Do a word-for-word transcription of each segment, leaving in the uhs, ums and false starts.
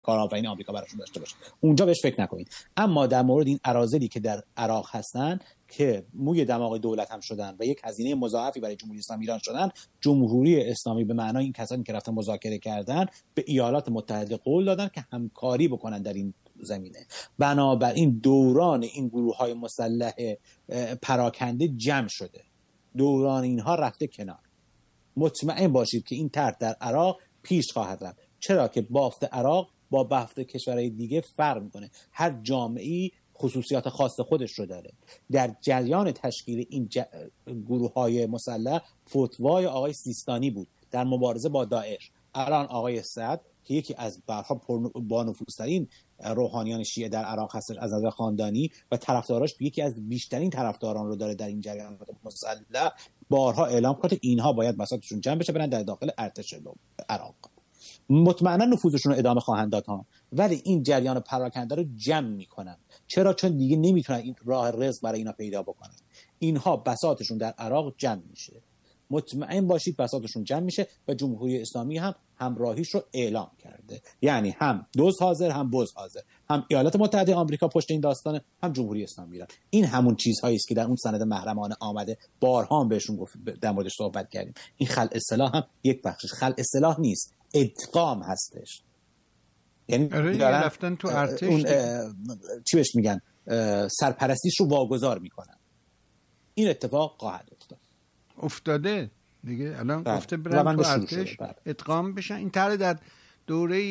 کارآفرینی آمریکا براشون داشته باشه. اونجا بهش فکر نکنید. اما در مورد این اراذلی که در عراق هستن که موی دماغ دولت هم شدن و یک هزینه مضاعفی برای جمهوری اسلامی ایران شدن، جمهوری اسلامی به معنای این کسانی که رفتن مذاکره کردن به ایالات متحده قول دادن که همکاری بکنن در این زمینه. بنابراین دوران این گروه‌های مسلح پراکنده جمع شده، دوران اینها رفته کنار. مطمئن باشید که این طرح در عراق پیش خواهد رفت، چرا که بافت عراق با بافت کشورهای دیگه فرق میکنه. هر جامعه‌ای خصوصیات خاص خودش رو داره. در جریان تشکیل این ج... گروه‌های مسلح فتوای آقای سیستانی بود در مبارزه با داعش. الان آقای سعد که یکی از برها با نفوذترین روحانیان شیعه در عراق هستش از نظر خاندانی و طرفداراش یکی از بیشترین طرفداران رو داره در این جریان مسلح، بارها اعلام کرده اینها باید بساطشون جمع بشه برن در داخل ارتش عراق. مطمئنا نفوذشون رو ادامه خواهند داد ها، ولی این جریان پراکنده رو جمع میکنن. چرا؟ چون دیگه نمیتونن این راه رزق برای اینا پیدا بکنن. اینها بساطشون در عراق جمع میشه. مطمئن باشید بساطشون جمع میشه و جمهوری اسلامی هم همراهیش رو اعلام کرده. یعنی هم دوز حاضر هم بز حاضر، هم ایالات متحده آمریکا پشت این داستانه، هم جمهوری اسلامی ایران. این همون چیزهایی است که در اون سند محرمانه آمده، بارها هم بهشون گفت در موردش صحبت کردیم. این خلع سلاح هم یک بخشش خلع سلاح نیست، ادغام هستش. یعنی دارن رفتن تو ارتش اون چی بهش میگن سرپرستیش رو واگذار میکنن. این اتفاق خواهد افتاد، افتاده دیگه. الان گفته برن تو ارتش ادغام بشن. این طرح در دوره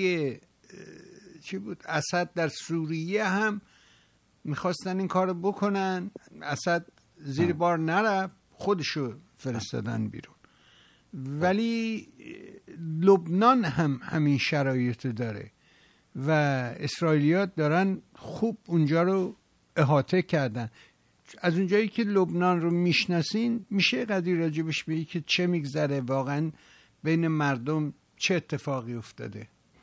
چی بود اسد در سوریه هم میخواستن این کارو بکنن، اسد زیر بار نرفت، خودشو فرستادن بیرون. ولی لبنان هم همین شرایط داره و اسرائیلیات دارن خوب اونجا رو احاطه کردن. از اونجایی که لبنان رو میشناسین میشه قضیه راجبش بگی که چه میگذره، واقعا بین مردم چه اتفاقی افتاده؟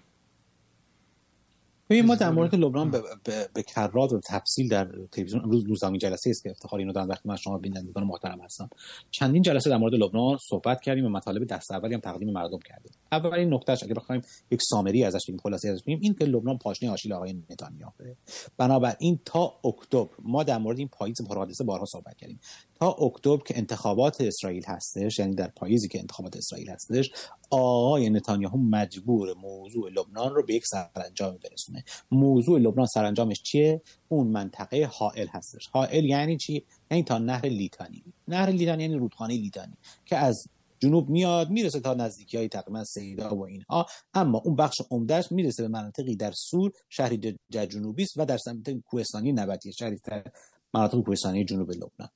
ما در مورد لبنان به, به, به کرات و تفصیل در تلویزیون امروز روزنامه جلسه است که افتخار اینو دارم وقتی من شما بینندگان محترم هستم چندین جلسه در مورد لبنان صحبت کردیم و مطالب دست اولی هم تقدیم مردم کردیم. اولین نکتهش اگه بخوایم یک سامری ازش بگیم، خلاصه ازش بگیم، این که لبنان پاشنه آشیل آقای نتانیاهوه. بنابراین تا اکتبر ما در مورد این پاییز پرحادثه بارها صحبت کردیم. تا اکتبر که انتخابات اسرائیل هستش، یعنی در پاییزی که انتخابات اسرائیل هستش، آقای نتانیاهو مجبور موضوع لبنان رو به یک سرانجام برسونه. موضوع لبنان سرانجامش چیه؟ اون منطقه حائل هستش. حائل یعنی چی؟ یعنی تا نهر لیتانی. نهر لیتانی یعنی رودخانه لیتانی که از جنوب میاد میرسه تا نزدیکی‌های تقریبا سیدا و اینها، اما اون بخش عمدهش میرسه به مناطقی در سور، شهری در جنوبی است، و در سمت کوهستانی نبطیه، شهری در مناطق کوهستانی جنوب لبنان.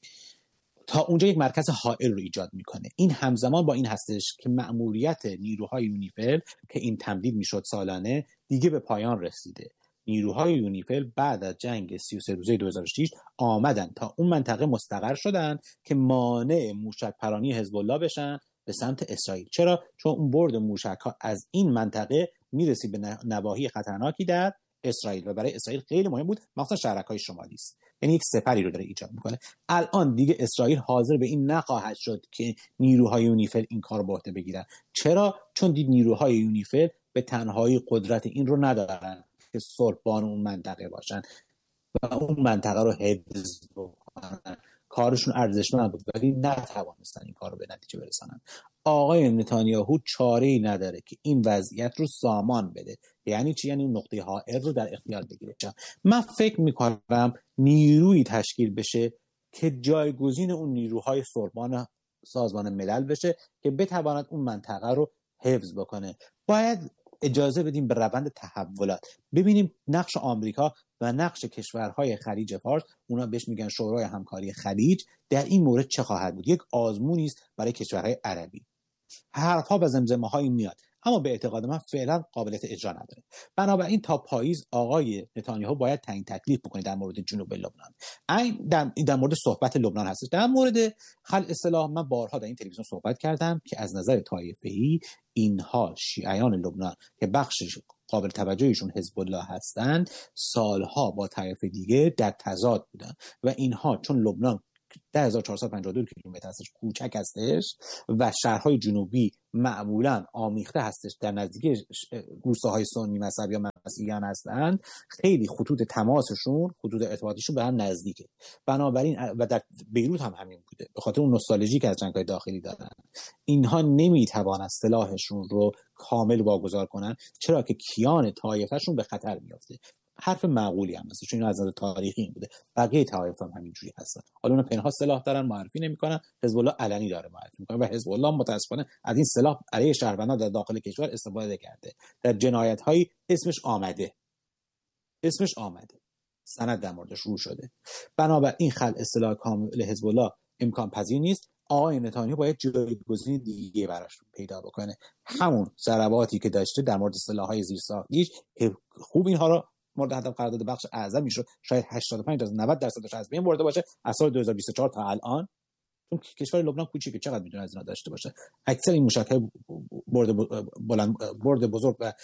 تا اونجا یک مرکز حائل رو ایجاد میکنه. این همزمان با این هستش که مأموریت نیروهای یونیفیل که این تمدید میشد سالانه دیگه به پایان رسیده. نیروهای یونیفیل بعد از جنگ سی و سه روزه دو هزار و شش آمدن تا اون منطقه مستقر شدن که مانع موشک پرانی حزب الله بشن به سمت اسرائیل. چرا؟ چون اون برد موشک ها از این منطقه میرسی به نواحی خطرناکی در اسرائیل و برای اسرائیل خیلی مهم بود، مخصوصا شرکای شمالی است. یعنی یک سپری رو داره ایجاد میکنه. الان دیگه اسرائیل حاضر به این نخواهد شد که نیروهای یونیفیل این کار رو به عهده بگیرن. چرا؟ چون دید نیروهای یونیفیل به تنهایی قدرت این رو ندارن که صلحبان اون منطقه باشن و اون منطقه رو حفظ بکنن. کارشون ارزشمند بود ولی نتوانستن این کار رو به نتیجه برسانن. آقای نتانیاهو چاره‌ای نداره که این وضعیت رو سامان بده. یعنی چی؟ یعنی اون نقطه حائل رو در اختیار بگیره. من فکر میکنم نیرویی تشکیل بشه که جایگزین اون نیروهای صلحبان سازمان ملل بشه که بتواند اون منطقه رو حفظ بکنه. باید اجازه بدیم به روند تحولات، ببینیم نقش آمریکا و نقش کشورهای خلیج فارس، اونا بهش میگن شورای همکاری خلیج، در این مورد چه خواهد بود. یک آزمونی است برای کشورهای عربی. حرفها و زمزمه‌هایی میاد اما به اعتقاد من فعلا قابلیت اجرا نداره. بنابراین تا پاییز آقای نتانیاهو باید تعیین تکلیف بکنه در مورد جنوب لبنان. این در, در مورد صحبت لبنان هستش. در مورد خلع سلاح من بارها در این تلویزیون صحبت کردم که از نظر طایفه‌ای اینها شیعیان لبنان که بخش قابل توجهشون حزب الله هستند سالها با طایفه دیگه در تضاد بودن و اینها چون لبنان ده هزار و چهارصد و پنجاه و دو کیلومتر هستش، کوچک هستش و شهرهای جنوبی معمولا آمیخته هستش، در نزدیکی روستاهای سنی مذهبی یا مسیحیان هستند، خیلی خطوط تماسشون، خطوط ارتباطیشون به هم نزدیکه. بنابراین و در بیروت هم همین بوده، به خاطر اون نوستالژی که از جنگ‌های داخلی دارن، اینها نمیتوانند سلاحشون رو کامل واگذار کنن، چرا که کیان طایفه‌شون به خطر میافته. حرف معقولی هم هست، چون این از نظر تاریخی این بوده، بقیه طایف هم همینجوری هستن. حالا اون پنهان سلاح دارن، معرفی نمیکنن، حزب الله علنی داره معرفی میکنه و حزب الله متاسفانه از این سلاح علیه شهروندان در داخل کشور استفاده کرده، در جنایت‌هایی اسمش آمده اسمش آمده سند در موردش رو شده. بنابراین خلع سلاح کامل حزب الله امکان پذیر نیست. آقای نتانیاهو باید جایگزین دیگه براش پیدا بکنه، همون ضرباتی که داشته در مورد سلاح‌های زیرساختیش که خوب اینها رو مورد هدف قرار داده، بخش اعظمی شد، شاید هشتاد و پنج تا نود درصدش از بین برده باشه از سال دو هزار و بیست و چهار تا الان. چون کشور لبنان کوچیکه، چقدر میتونه از اینا داشته باشه؟ اکثر این موشک‌های برد بلند برد بزرگ و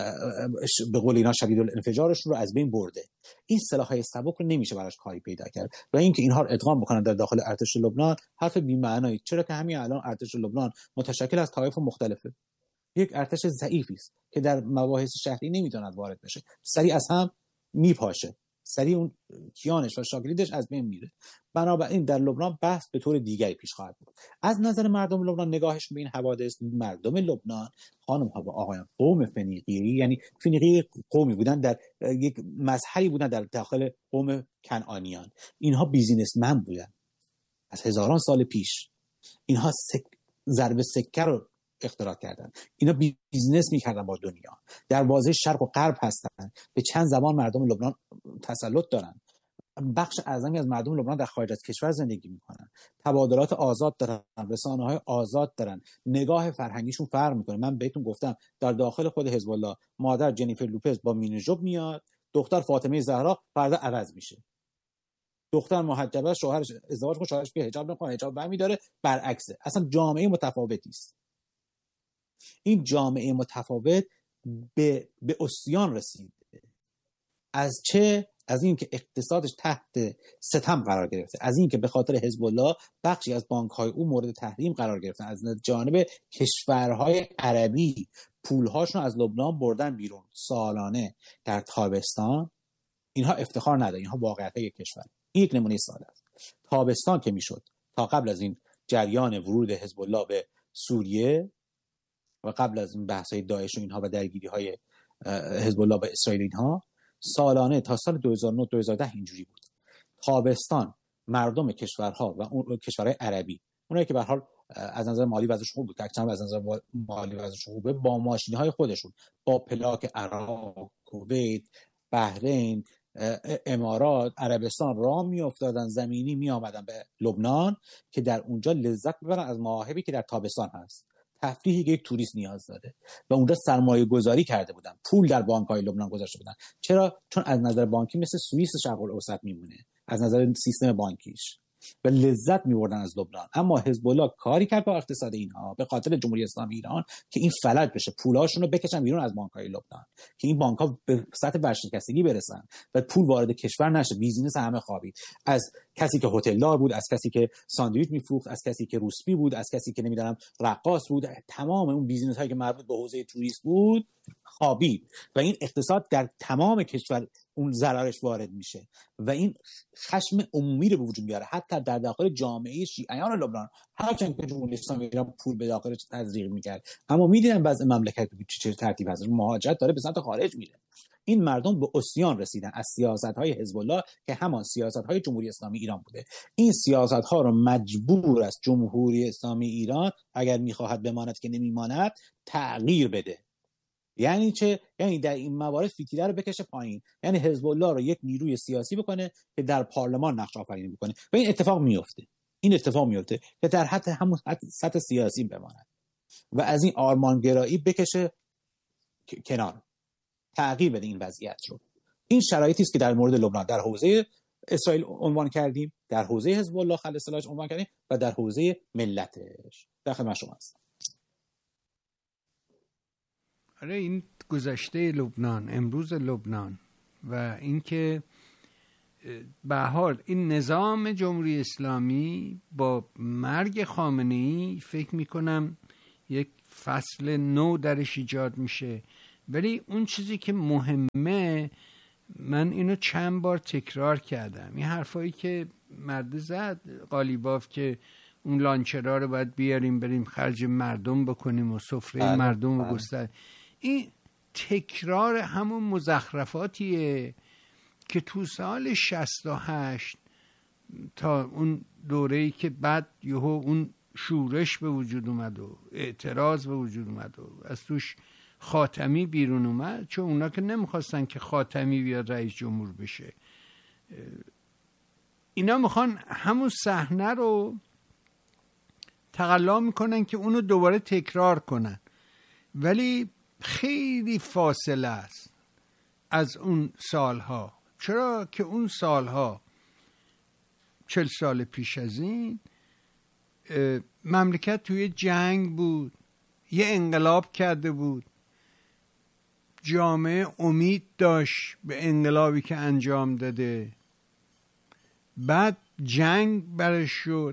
به قول اینا شدید الانفجارش رو از بین برده. این سلاح‌های سبک رو نمیشه براش کاری پیدا کرد و اینکه اینها رو ادغام بکنن در داخل ارتش لبنان حرف بی‌معنایی، چرا که همین الان ارتش لبنان متشکل از طوایف مختلفه. یک ارتش ضعیفی است که در مباحث شهری نمیتواند وارد بشه، سریع از هم میپاشه، سریع اون کیانش و شاگردش از بین میره. بنابراین در لبنان بحث به طور دیگری پیش خواهد بود. از نظر مردم لبنان نگاهش به این حوادث، مردم لبنان، خانم ها و آقایان، قوم فنیقی، یعنی فنیقی قومی بودن در یک مظهری بودن در داخل قوم کنعانیان، اینها بیزینسمن بودن از هزاران سال پیش، اینها سک... ضرب سکه رو اختراع کردن، اینا بیزینس میکردن با دنیا، در واحد شرق و غرب هستن، به چند زبان مردم لبنان تسلط دارن، بخش اعظمی از مردم لبنان در خارج از کشور زندگی میکنن، تبادلات آزاد دارن، رسانه‌های آزاد دارن، نگاه فرهنگیشون فرق میکنه. من بهتون گفتم در داخل خود حزب الله مادر جنیفر لوپز با مینیجوب میاد، دختر فاطمه زهرا فردا عوض میشه، دختر محجبه شوهرش ازدواج کنه، شوهرش به حجاب نکنه، حجاب برمی‌داره، برعکسه. اصلا جامعه متفاوتی است. این جامعه متفاوت به به عصیان رسید. از چه؟ از این که اقتصادش تحت ستم قرار گرفته، از این که به خاطر حزب الله بخشی از بانک‌های او مورد تحریم قرار گرفتن، از جانب کشورهای عربی پولهاشون از لبنان بردن بیرون سالانه در تابستان. اینها افتخار نداره، اینها واقعیت کشور. این یک نمونه ساده است. تابستان که میشد تا قبل از این جریان ورود حزب الله به سوریه و قبل از این بحث‌های داعش و اینها و درگیری‌های حزب الله با اسرائیل، اینها سالانه تا سال دو هزار و نه دو هزار و ده اینجوری بود. تابستان مردم کشورها و اون کشورهای عربی، اونایی که به هر حال از نظر مالی وضعشون خوب بود، تکچم از نظر مالی وضعشون خوبه، با ماشین‌های خودشون، با پلاک عراق، کویت، بحرین، امارات، عربستان راه میافتادن، زمینی می آمدن به لبنان که در اونجا لذت ببرن از مواهبی که در تابستان هست، تفریحی که یک توریست نیاز داره. و اونجا سرمایه گذاری کرده بودن، پول در بانک‌های لبنان گذاشته بودن. چرا؟ چون از نظر بانکی مثل سوئیس شرق الاوسط میمونه، از نظر سیستم بانکیش، و لذت می‌بردن از لبنان. اما حزب الله کاری کرد با اقتصاد اینها به خاطر جمهوری اسلامی ایران که این فلج بشه، پولاشون رو بکشن بیرون از بانک‌های لبنان، که این بانک‌ها به سطح ورشکستگی برسن و پول وارد کشور نشه، بیزینس همه خوابید. از کسی که هتلدار بود، از کسی که ساندویچ میفروخت، از کسی که روسپی بود، از کسی که نمیدونم رقاص بود، تمام اون بیزینس‌هایی که مربوط به حوزه توریست بود خوابید و این اقتصاد در تمام کشور اون ضررش وارد میشه و این خشم عمومی رو به وجود میاره، حتی در داخل جامعه شیعیان لبنان. هرچند که جمهوری اسلامی ایران پول به داخلش تزریق میکرد، اما میدیدن بعضی مملکت چه ترتیب هست، مهاجرت داره به سمت خارج میره. این مردم به عصیان رسیدن از سیاست‌های حزب الله که همان سیاست‌های جمهوری اسلامی ایران بوده. این سیاست‌ها رو مجبور است جمهوری اسلامی ایران اگر می‌خواهد بماند که نمی‌ماند تغییر بده. یعنی چه؟ یعنی در این موارد فتیله رو بکشه پایین، یعنی حزب الله رو یک نیروی سیاسی بکنه که در پارلمان نقش آفرینی بکنه و این اتفاق میفته. این اتفاق میفته که در حد همون سطح سیاسی بماند و از این آرمانگرایی بکشه کنار، تغییر بده این وضعیت رو. این شرایطی است که در مورد لبنان در حوزه اسرائیل عنوان کردیم، در حوزه حزب الله خلع سلاحش عنوان کردیم و در حوزه ملتش. در خدمت شما هستم. آره، این گذشته لبنان، امروز لبنان و اینکه به هر حال این نظام جمهوری اسلامی با مرگ خامنه‌ای فکر میکنم یک فصل نو درش ایجاد میشه. ولی اون چیزی که مهمه، من اینو چند بار تکرار کردم، این حرفایی که مرد زد قالیباف که اون لانچرها رو باید بیاریم بریم خرج مردم بکنیم و سفره بله، مردم رو گستر، این تکرار همون مزخرفاتیه که تو سال شصت و هشت تا اون دوره‌ای که بعد یهو اون شورش به وجود اومد و اعتراض به وجود اومد و از توش خاتمی بیرون اومد، چون اونا که نمیخواستن که خاتمی بیاد رئیس جمهور بشه، اینا میخوان همون صحنه رو تقلا میکنن که اونو دوباره تکرار کنن، ولی خیلی فاصله است از اون سالها. چرا که اون سالها چل سال پیش از این مملکت توی جنگ بود، یه انقلاب کرده بود، جامعه امید داشت به انقلابی که انجام داده، بعد جنگ برش شد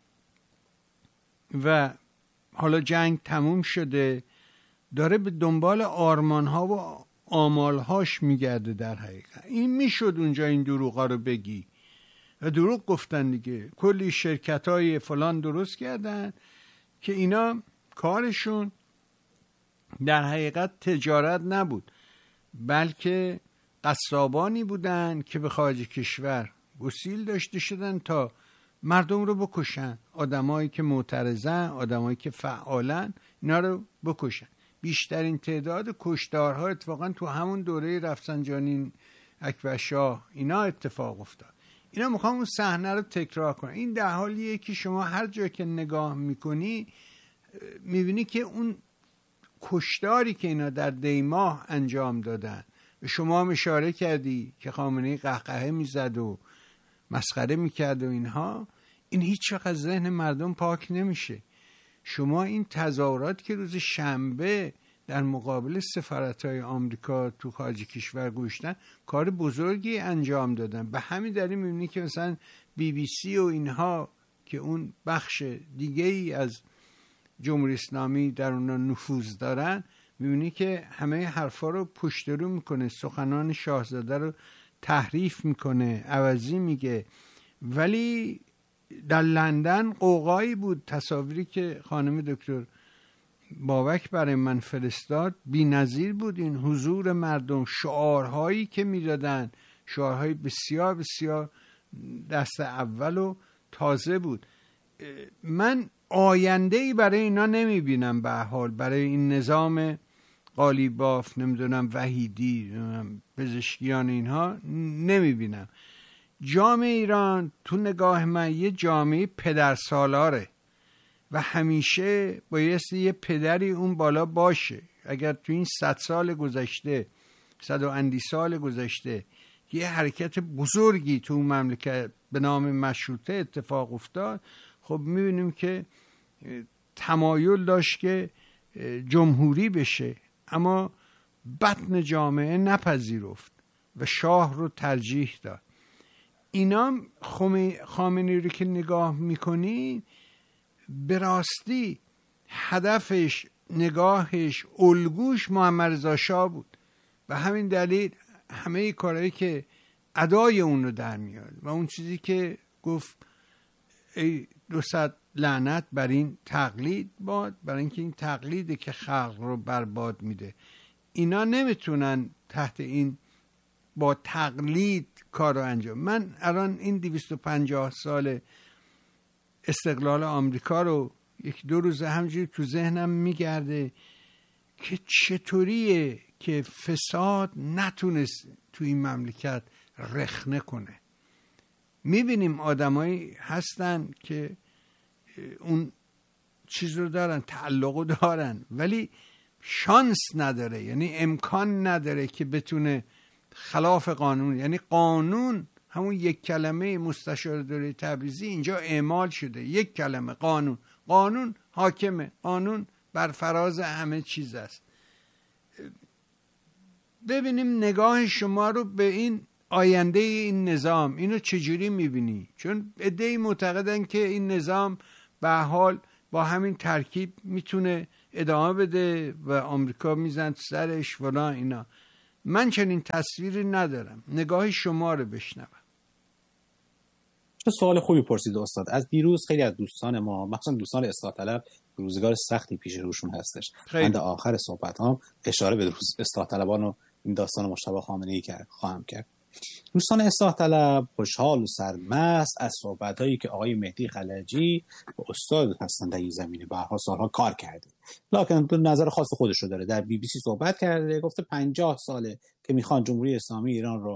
و حالا جنگ تموم شده، داره به دنبال آرمانها و آمالهاش میگرده. در حقیقت این میشد اونجا این دروغا رو بگی و دروغ گفتن دیگه، کلی شرکت های فلان درست کردن که اینا کارشون در حقیقت تجارت نبود، بلکه قصابانی بودن که به خارج کشور گسیل داشته شدن تا مردم رو بکشن، آدمایی که معترضن، آدمایی که فعالن، اینا رو بکشن. بیشترین تعداد کشتارها اتفاقا تو همون دوره رفسنجانی، اکبر شاه، اینا اتفاق افتاد. اینا میخوام اون صحنه رو تکرار کنن. این در حالیه که شما هر جا که نگاه میکنی میبینی که اون کشتاری که اینا در دیماه انجام دادن، شما هم اشاره کردی که خامنه‌ای قهقهه میزد و مسخره میکرد و اینها، این هیچ وقت از ذهن مردم پاک نمیشه. شما این تظاهرات که روز شنبه در مقابل سفارت‌های آمریکا تو خارج کشور گوشتن، کار بزرگی انجام دادن. به همین دلیل می‌بینی که مثلا بی بی سی و اینها که اون بخش دیگه ای از جمهوری اسلامی در اونها نفوذ دارن، می‌بینی که همه حرفا رو پشت رو میکنه، سخنان شاهزاده رو تحریف میکنه، عوضی میگه. ولی در لندن قوقایی بود، تصاویری که خانم دکتر بابک برای من فرستاد بی‌نظیر بود. این حضور مردم، شعارهایی که میدادن، شعارهای بسیار بسیار دست اول و تازه بود. من آینده‌ای برای اینا نمیبینم، به هر حال برای این نظام قالیباف، نمیدونم وحیدی، نمیدونم پزشکیان، اینها نمیبینم. جامعه ایران تو نگاه من یه جامعه پدرسالاره و همیشه بایستی یه پدری اون بالا باشه. اگر تو این صد سال گذشته، صد و اندی سال گذشته یه حرکت بزرگی تو اون مملکت به نام مشروطه اتفاق افتاد، خب میبینیم که تمایل داشت که جمهوری بشه، اما بطن جامعه نپذیرفت و شاه رو ترجیح داد. اینا خامنه‌ای رو که نگاه میکنی به راستی هدفش، نگاهش، الگوش محمد رضا شاه بود. و همین دلیل همه کارهایی که ادای اون رو در میاد و اون چیزی که گفت ای دوصد لعنت بر این تقلید باد، برای اینکه این تقلیده که خلق رو برباد میده. اینا نمیتونن تحت این با تقلید کار رو انجام. من الان این دویست و پنجاه سال استقلال آمریکا رو یک دو روزه همجوری تو ذهنم میگرده که چطوریه که فساد نتونست تو این مملکت رخنه کنه. میبینیم آدمایی هستن که اون چیز رو دارن، تعلق رو دارن، ولی شانس نداره، یعنی امکان نداره که بتونه خلاف قانون، یعنی قانون همون یک کلمه مستشار دوره تبریزی اینجا اعمال شده، یک کلمه قانون، قانون حاکمه، قانون بر فراز همه چیز است. ببینیم نگاه شما رو به این آینده این نظام اینو چجوری میبینی؟ چون عده‌ای معتقدن که این نظام به حال با همین ترکیب میتونه ادامه بده و آمریکا میزن سرش فلان اینا. من چنین تصویری ندارم. نگاه شما رو بشنوم. چه سوال خوبی پرسید استاد. از دیروز خیلی از دوستان ما، مثلا دوستان اصلاح طلب، روزگار سختی پیش روشون هستش. خیلی. من در آخر صحبتام اشاره به اصلاح طلبان و این داستان مجتبی خامنه‌ای کرد خواهم کرد. دوستان اصلاح طلب خوشحال و سرمست از صحبتایی که آقای مهدی خلجی با استاد حسن در این زمینه به هر حال سالها کار کرده، لکن نظر خاص خودش رو داره. در بی بی سی صحبت کرده، گفته پنجاه ساله که میخوان جمهوری اسلامی ایران رو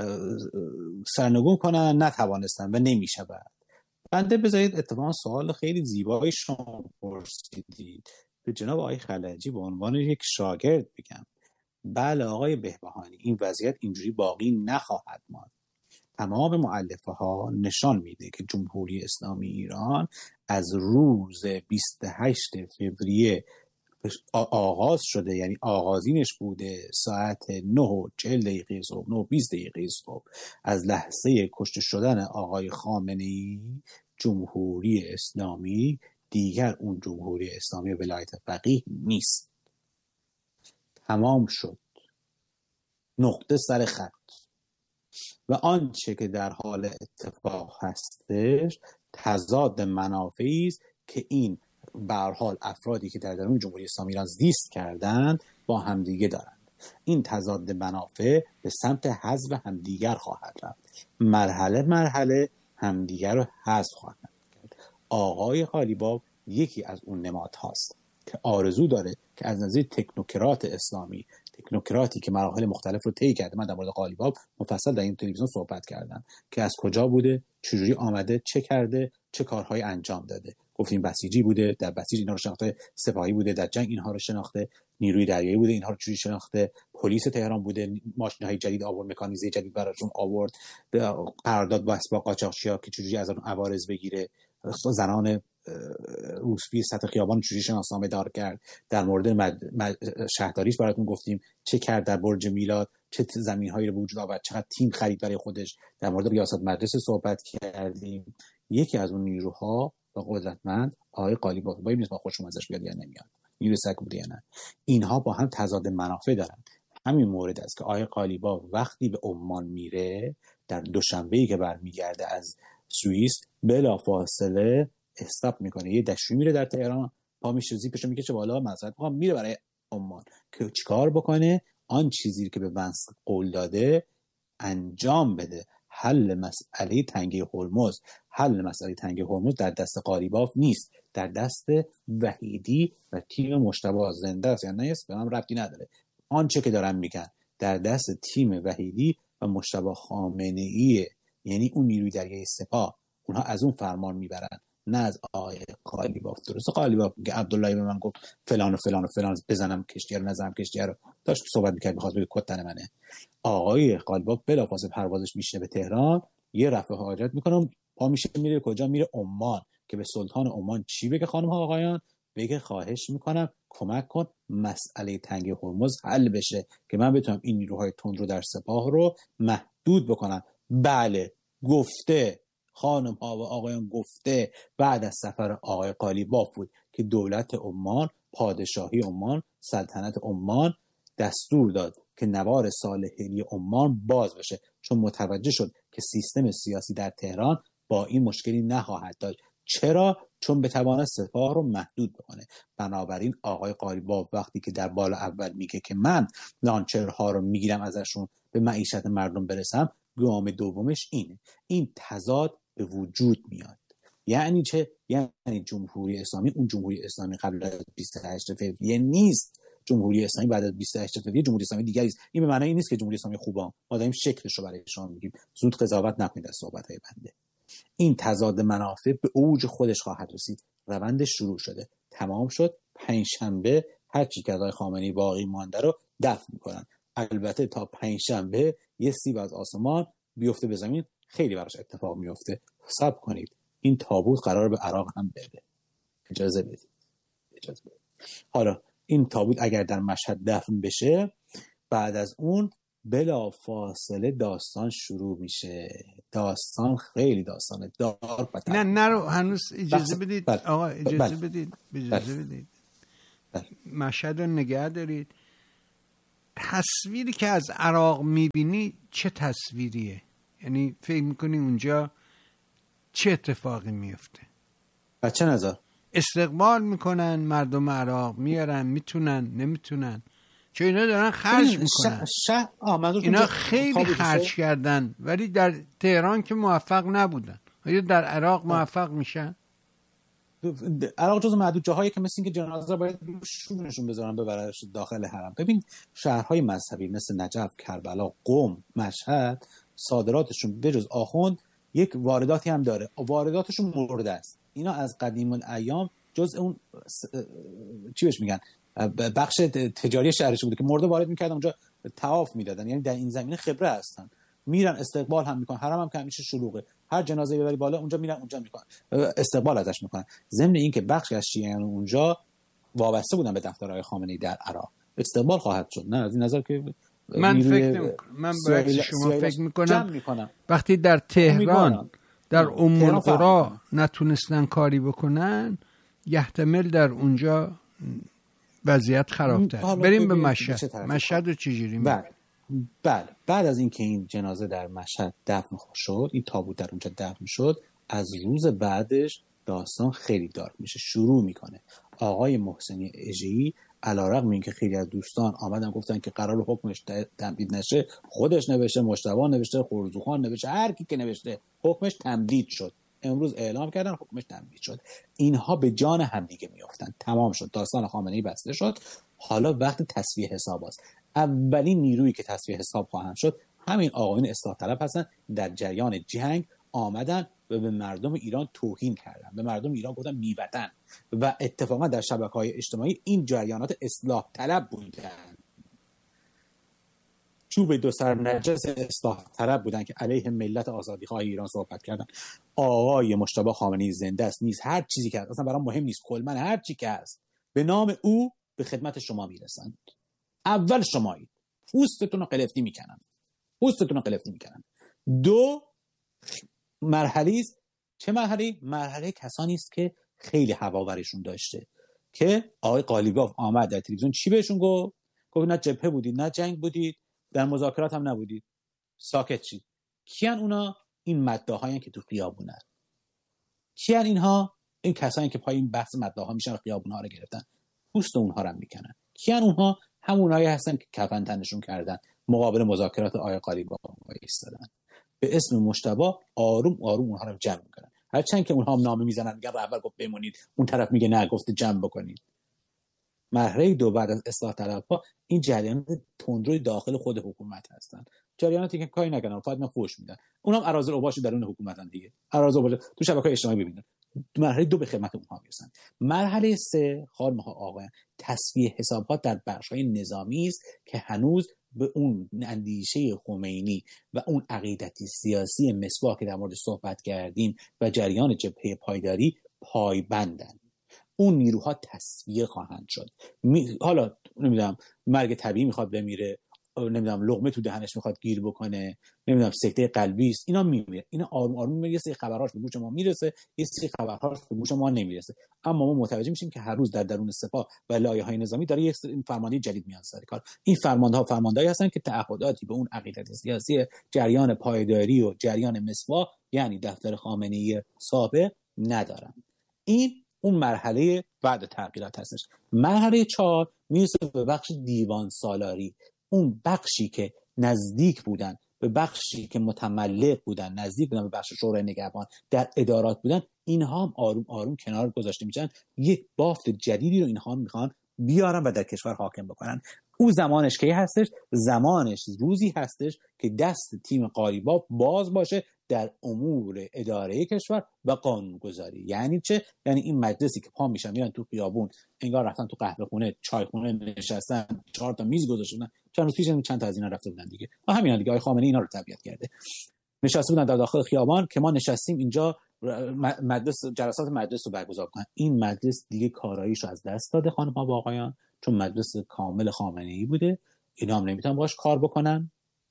سرنگون کنن، نتوانستن و نمیشه. بعد بنده بذارید اتفاقا سوال خیلی زیبایی شما پرسیدید. به جناب آقای خلجی به عنوان یک شاگرد بگم، بله آقای بهبهانی، این وضعیت اینجوری باقی نخواهد ماند. تمام مؤلفه ها نشان میده که جمهوری اسلامی ایران از روز بیست و هشتم فوریه آغاز شده، یعنی آغازینش بوده ساعت نه و چهل دقیقه صبح، نه و بیست دقیقه صبح، از لحظه کشته شدن آقای خامنه‌ای، جمهوری اسلامی دیگر اون جمهوری اسلامی ولایت فقیه نیست. تمام شد، نقطه سر خط. و آنچه که در حال اتفاق هستش تضاد منافعی است که این به هر حال افرادی که در درون جمهوری اسلامی ایران زیست کردند با همدیگه دارند. این تضاد منافع به سمت حذف همدیگر خواهد رفت. مرحله مرحله همدیگر رو حذف خواهند کرد. آقای قالیباف یکی از اون نماد هاست که آرزو داره که از نظر تکنوکرات اسلامی، تکنوکراتی که مراحل مختلف رو طی کرده، من در مورد قالیباف مفصل در این تلویزیون صحبت کردم که از کجا بوده، چجوری آمده، چه کرده، چه کارهایی انجام داده. گفتیم بسیجی بوده، در بسیج اینها رو شناخته، سپاهی بوده در جنگ اینها رو شناخته، نیروی دریایی بوده اینها رو چجوری شناخته، پلیس تهران بوده ماشین‌های جدید آورد، مکانیزه جدید براشون آورد، قرارداد با اسباق قاچاقچیا که چجوری از اون عوارض بگیره، زنان روسپی سطح خیابان چجوری شناسنامه دار کرد. در مورد مد... مد... شهرداریش براتون گفتیم چه کرد، در برج میلاد چه زمین‌هایی رو به وجود آورد، چقدر تیم خرید برای خودش. در مورد ریاست مدرسه صحبت کردیم. یکی از اون نیروها با قدرتمند آقای قالیباف، با این ما خوشم ازش بیاد یا نمیاد، نیروی سگ بوده یا نه، اینها با هم تضاد منافع دارن. همین مورد است که آقای قالیباف وقتی به عمان میره، در دوشنبه‌ای که برمیگرده از سوئیس، بلافاصله استاپ میکنه، یه دشویی میره در تهران، پا میشه زیپشو میکشه بالا، معذرت میخوام، میره برای عمان که چیکار بکنه؟ آن چیزی که به ونس قول داده انجام بده. حل مسئله تنگه هرمز، حل مسئله تنگه هرمز در دست قالیباف نیست، در دست وحیدی و تیم مجتبی زنده است یا نه است به من ربطی نداره. آنچه که دارم میگن در دست تیم وحیدی و مجتبی خامنه‌ای، یعنی اون نیروی دریایی سپاه، اونها از اون فرمان میبرن، نه از آقای قالیباف. درسته قالیباف میگه عبداللهی به من گفت فلان و فلان و فلان، بزنم کشتیه رو نزنم کشتیه رو، داشت صحبت میکرد میخواست بگه کتن منه. آقای قالیباف بلافاصله پروازش میشه به تهران، یه رفع حاجت میکنم، پا میشه میره کجا؟ میره عمان که به سلطان عمان چی بگه؟ خانم ها آقایان، بگه خواهش میکنم کمک کن مسئله تنگه هرمز حل بشه که من بتونم این نیروهای تند رو در سپاه رو محدود بکنم. بله گفته خانم ها و آقایان، گفته بعد از سفر آقای قالیباف بود که دولت عمان، پادشاهی عمان، سلطنت عمان دستور داد که نوار صالحی عمان باز بشه، چون متوجه شد که سیستم سیاسی در تهران با این مشکلی نخواهد داشت. چرا؟ چون بتواند سپاه رو محدود بکنه. بنابراین آقای قالیباف وقتی که در بال اول میگه که من لانچرها رو میگیرم ازشون به معیشت مردم برسم، گام دومش اینه. این تضاد به وجود میاد. یعنی چه؟ یعنی جمهوری اسلامی اون جمهوری اسلامی قبل از بیست و هشتم فوریه نیست. جمهوری اسلامی بعد از بیست و هشتم فوریه جمهوری اسلامی دیگری است. این به معنی این نیست که جمهوری اسلامی خوبه. ما داریم شکلش رو برای شما میگیم. زود قضاوت نکنید از صحبت‌های بنده. این تضاد منافع به اوج خودش خواهد رسید. روند شروع شده، تمام شد. پنجشنبه هر چی که از آقای خامنه‌ای باقی مانده رو دفن میکنن. البته تا پنجشنبه یه سیب از آسمان بیفته به زمین خیلی براش اتفاق میفته. صبر کنید. این تابوت قرار به عراق هم بره. اجازه بدید. اجازه بدید. حالا این تابوت اگر در مشهد دفن بشه، بعد از اون بلا فاصله داستان شروع میشه. داستان خیلی داستانه دار و نه نرو هنوز اجازه بخص... بدید بل. آقا اجازه بل. بدید اجازه بل. بدید بل. مشهد رو نگه دارید. تصویری که از عراق میبینی چه تصویریه؟ یعنی فکر میکنی اونجا چه اتفاقی میفته؟ بچه نظر استقبال میکنن مردم عراق، میارن، میتونن نمیتونن، چون اینا دارن خرج میکنن. شه... اینا خیلی خرج کردن ولی در تهران که موفق نبودن. آیا در عراق موفق میشن؟ عراق جزو معدود جاهایی که مثل این که جنازه باید شونشون بذارن ببرنش داخل حرم. ببین شهرهای مذهبی مثل نجف، کربلا، قم، مشهد صادراتشون بجز آخوند یک وارداتی هم داره. وارداتشون مرده است. اینا از قدیم الایام جز اون چی بهش میگن بخش تجاری شهرش بوده که مرده وارد میکردن اونجا طواف میدادن. یعنی در این زمینه خبره هستن. میرن استقبال هم میکنن. حرم هم که همیشه شلوغه، هر جنازه ببری بالا اونجا میرن اونجا میکنن استقبال ازش میکنن. ضمن این که بخشی از شیعیان اونجا وابسته بودن به دفترهای خامنه‌ای در عراق، استقبال خواهد شد. نه از این نظر که من فکر نمی‌کنم. من برعکس شما فکر میکنم وقتی در تهران در ام القری نتونستن کاری بکنن، یحتمل در اونجا وضعیت خرابتر. بریم به مشهد. مشهد رو چجوری بله بله بعد از اینکه این جنازه در مشهد دفن شد، این تابوت در اونجا دفن شد، از روز بعدش داستان خیلی دارک میشه. شروع میکنه آقای محسنی اژه‌ای علیرغم اینکه خیلی از دوستان آمدن گفتن که قرار حکمش تمدید نشه، خودش نوشته، مجتبی نوشته، خورزوخان نوشته، هر کی که نوشته حکمش تمدید شد. امروز اعلام کردن حکمش تمدید شد. اینها به جان همدیگه میافتن. تمام شد. داستان خامنه‌ای بسته شد. حالا وقت تصفیه حساب است. اولین نیرویی که تصفیه حساب خواهند شد همین آقایون اصلاح طلب هستن. در جریان جنگ آمدن و به مردم ایران توهین کردن. به مردم ایران گفتن میوطن و اتفاقا در شبکه‌های اجتماعی این جریانات اصلاح طلب بودن. چوب دو سر نجس اصلاح طلب بودن که علیه ملت آزادیخواه ایران صحبت کردن. آقای مجتبی خامنه‌ای زنده است نیست، هر چیزی که اصلا برام مهم نیست، کلمن هر چی که هست به نام او به خدمت شما میرسند. اول شمایید، پوستتون رو قلفتی میکنن پوستتون رو قلفتی میکنن. دو مرحله است. چه مرحله؟ مرحله کسانی است که خیلی هواورشون داشته که آقای قالیباف آمد در تلویزیون چی بهشون گفت؟ گفت نه جبهه بودید، نه جنگ بودید، در مذاکرات هم نبودید، ساکت چید. کیان اونا؟ این مداحایی که تو خیابونن. کیان اینها؟ این کسانی که پای این بحث مداحا میشن خیابونها رو گرفتن، پوست اونها رو میکنن. کیان اونها؟ همونایی هستن که کفن تنشون کردن، مقابل مذاکرات آقای قالیباف ایستادن، به اسم مجتبی آروم آروم اونها رو جمع میکنن. هرچند که اونها هم نامه میزنن میگن رهبر گفت بمونید، اون طرف میگه نه گفته جمع بکنید. مرحله دو بعد از اصلاح طلبها این جریانات تندروی داخل خود حکومت هستن. جریاناتی که کاری نکنن فقط من فوش میدن. اونم اراذل اوباش درون حکومتن دیگه. اراذل اوباش تو شبکه‌های اجتماعی ببینن. مرحله دو به خدمت اونها میرسن. مرحله سه خانم ها آقایان تصفیه حسابات در بخش‌های نظامی است که هنوز به اون اندیشه خمینی و اون عقیدتی سیاسی مصباح که در مورد صحبت کردیم و جریان جبهه پایداری پایبندن. اون نیروها تصفیه خواهند شد. می... حالا نمیدونم مرگ طبیعی میخواد بمیره، نمیدونم لقمه تو دهنش میخواد گیر بکنه، نمیدونم سکته قلبی است، اینا میمیره. اینا آروم آروم میره. یه سری خبرهاش به گوش ما میرسه، یه سری خبرهاش به گوش ما نمیرسه، اما ما متوجه میشیم که هر روز در درون سپاه و لایه‌های نظامی داره یک فرماندهی جدید میاد سر کار. این فرمانده‌ها فرماندهایی هستن که تعهداتی به اون عقیدت سیاسی جریان پایداری و جریان مصباح یعنی دفتر خامنه‌ای سابق ندارن. این اون مرحله بعد تغییرات هستش. مرحله چهار میرسه به بخش دیوان سالاری. اون بخشی که نزدیک بودن به بخشی که متملق بودن، نزدیک بودن به بخش شورای نگهبان، در ادارات بودن، اینها هم آروم آروم کنار گذاشته میشن. یک بافت جدیدی رو اینها میخوان بیارن و در کشور حاکم بکنن. اون زمانش کی هستش؟ زمانش روزی هستش که دست تیم قالیباف باز باشه در امور اداره کشور و قانونگذاری. یعنی چه؟ یعنی این مجلسی که پا میشن میرن تو خیابون، انگار رفتن تو قهوه خونه، چای خونه نشستن، چهار تا میز گذاشتن. چند روز پیش چند تا از اینا رفته بودن دیگه. ما همینا دیگه، آقای خامنه‌ای اینا رو تربیت کرده. نشسته بودن در داخل خیابان که ما نشستیم اینجا مجلس، جلسات مجلس رو برگزار کنن. این مجلس دیگه کاراییشو از دست داده خانم ها و آقایان، چون مجلس کامل خامنه‌ای بوده. اینا هم نمیتونن باهاش کار بکنن.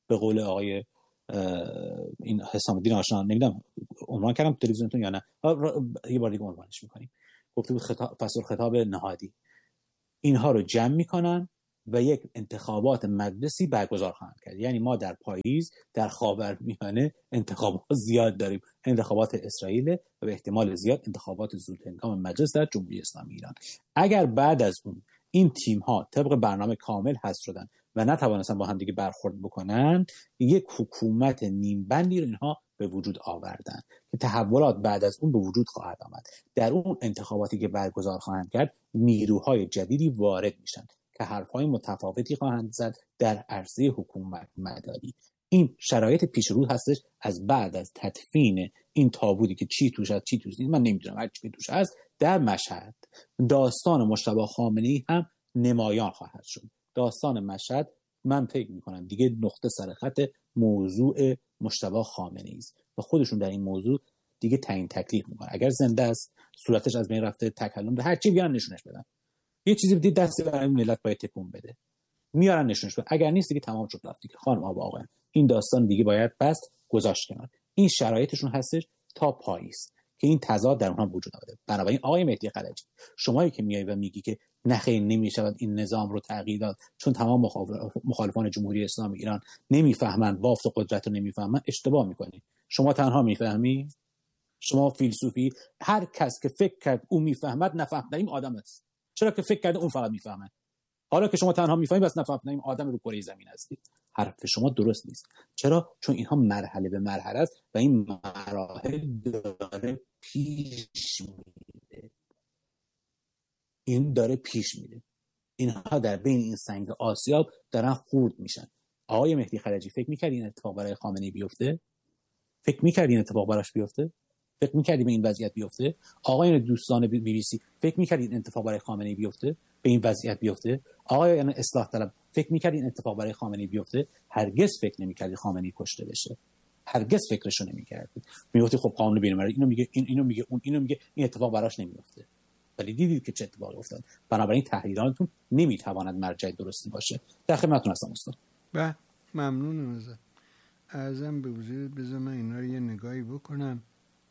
به قول آقای این حسام الدین آشنا، نمیدونم عنوان کردم تلویزیونتون یا نه، یه بار دیگه عنوانش میکنیم، گفته بود خطاب فصل خطاب نهادی، اینها رو جمع میکنن و یک انتخابات مجلسی برگزار خواهند کرد. یعنی ما در پاییز در خاورمیانه انتخابات زیاد داریم، انتخابات اسرائیل و به احتمال زیاد انتخابات زودهنگام مجلس در جمهوری اسلامی ایران. اگر بعد از اون این تیم ها طبق برنامه کامل حذف شدن و نتوانستن با هم دیگه برخورد بکنن، یک حکومت نیم بندی رو اینها به وجود آوردن که تحولات بعد از اون به وجود خواهد آمد. در اون انتخاباتی که برگزار خواهند کرد نیروهای جدیدی وارد میشن که حرفهای متفاوتی خواهند زد در عرصه حکومت مداری. این شرایط پیش رو هستش از بعد از تدفین این تابوتی که چی توش هست چی توش نیست من نمیدونم، هر چی که توش هست در مشهد. داستان مجتبی خامنه‌ای هم نمایان خواهد شد. داستان مشهد من فکر میکنم دیگه نقطه سرخط موضوع مجتبی خامنه‌ای است و خودشون در این موضوع دیگه تعیین تکلیف میکنن. اگر زنده است، صورتش از بین رفته، تکلم ده، هر چی بیان نشونش بدن، یه چیزی بدید دستی برای ملت باید تکون بده، میارن نشونش بدن. اگر نیست دیگه تمام شد رفت دیگه. خانم آقا آقا این داستان دیگه باید بس گذاشت کنن. این شرایطشون هستش تا پاییز که این تضاد در اونها وجود آمده. بنابراین آقای مهدی خلجی، شمایی که میای و میگی که نخیر نمیشود این نظام رو تغییر داد چون تمام مخالفان جمهوری اسلامی ایران نمیفهمن، بافت قدرت رو نمیفهمن، اشتباه میکنی. شما تنها میفهمی؟ شما فیلسوفی، هر کس که فکر کرد او میفهمد نفهمد این آدم است. چرا که فکر کرده اون فقط میفهمه. حالا که شما تنها میفهمید بس نفهمید این آدم رو کره زمین هستید. حرف شما درست نیست. چرا؟ چون اینها مرحله به مرحله است و این مراحل داره پیش میره. این داره پیش میره. اینها در بین این سنگ آسیاب دارن خورد میشن. آقای مهدی خلجی فکر می‌کردی این اتفاق برای خامنه‌ای بیفته؟ فکر می‌کردی این اتفاق براش بیفته؟ فکر می‌کردی به این وضعیت بیفته؟ آقایان دوستان بی بی سی فکر می‌کردی این اتفاق برای خامنه‌ای بیفته؟ به این وضعیت بیفته؟ آقایان اصلاح طلب فکر می‌کردی این اتفاق برای خامنه‌ای بیفته؟ هرگز فکر نمی‌کردی خامنه‌ای کشته بشه. هرگز فکرشو نمی‌کردی. میگفتی خب قانون بین‌المللی اینو میگه، این اینو میگه، اون اینو میگه، این اتفاق براش نمی‌افته. ولی دیدید که چه اتفاقی افتاد. بنابراین تحلیلاتتون نمی‌تواند مرجع درستی باشه. در خدمتتون هستم استاد. بله، ممنونم ازت. ازم به وزیر بذار من اینا رو یه نگاهی بکنم.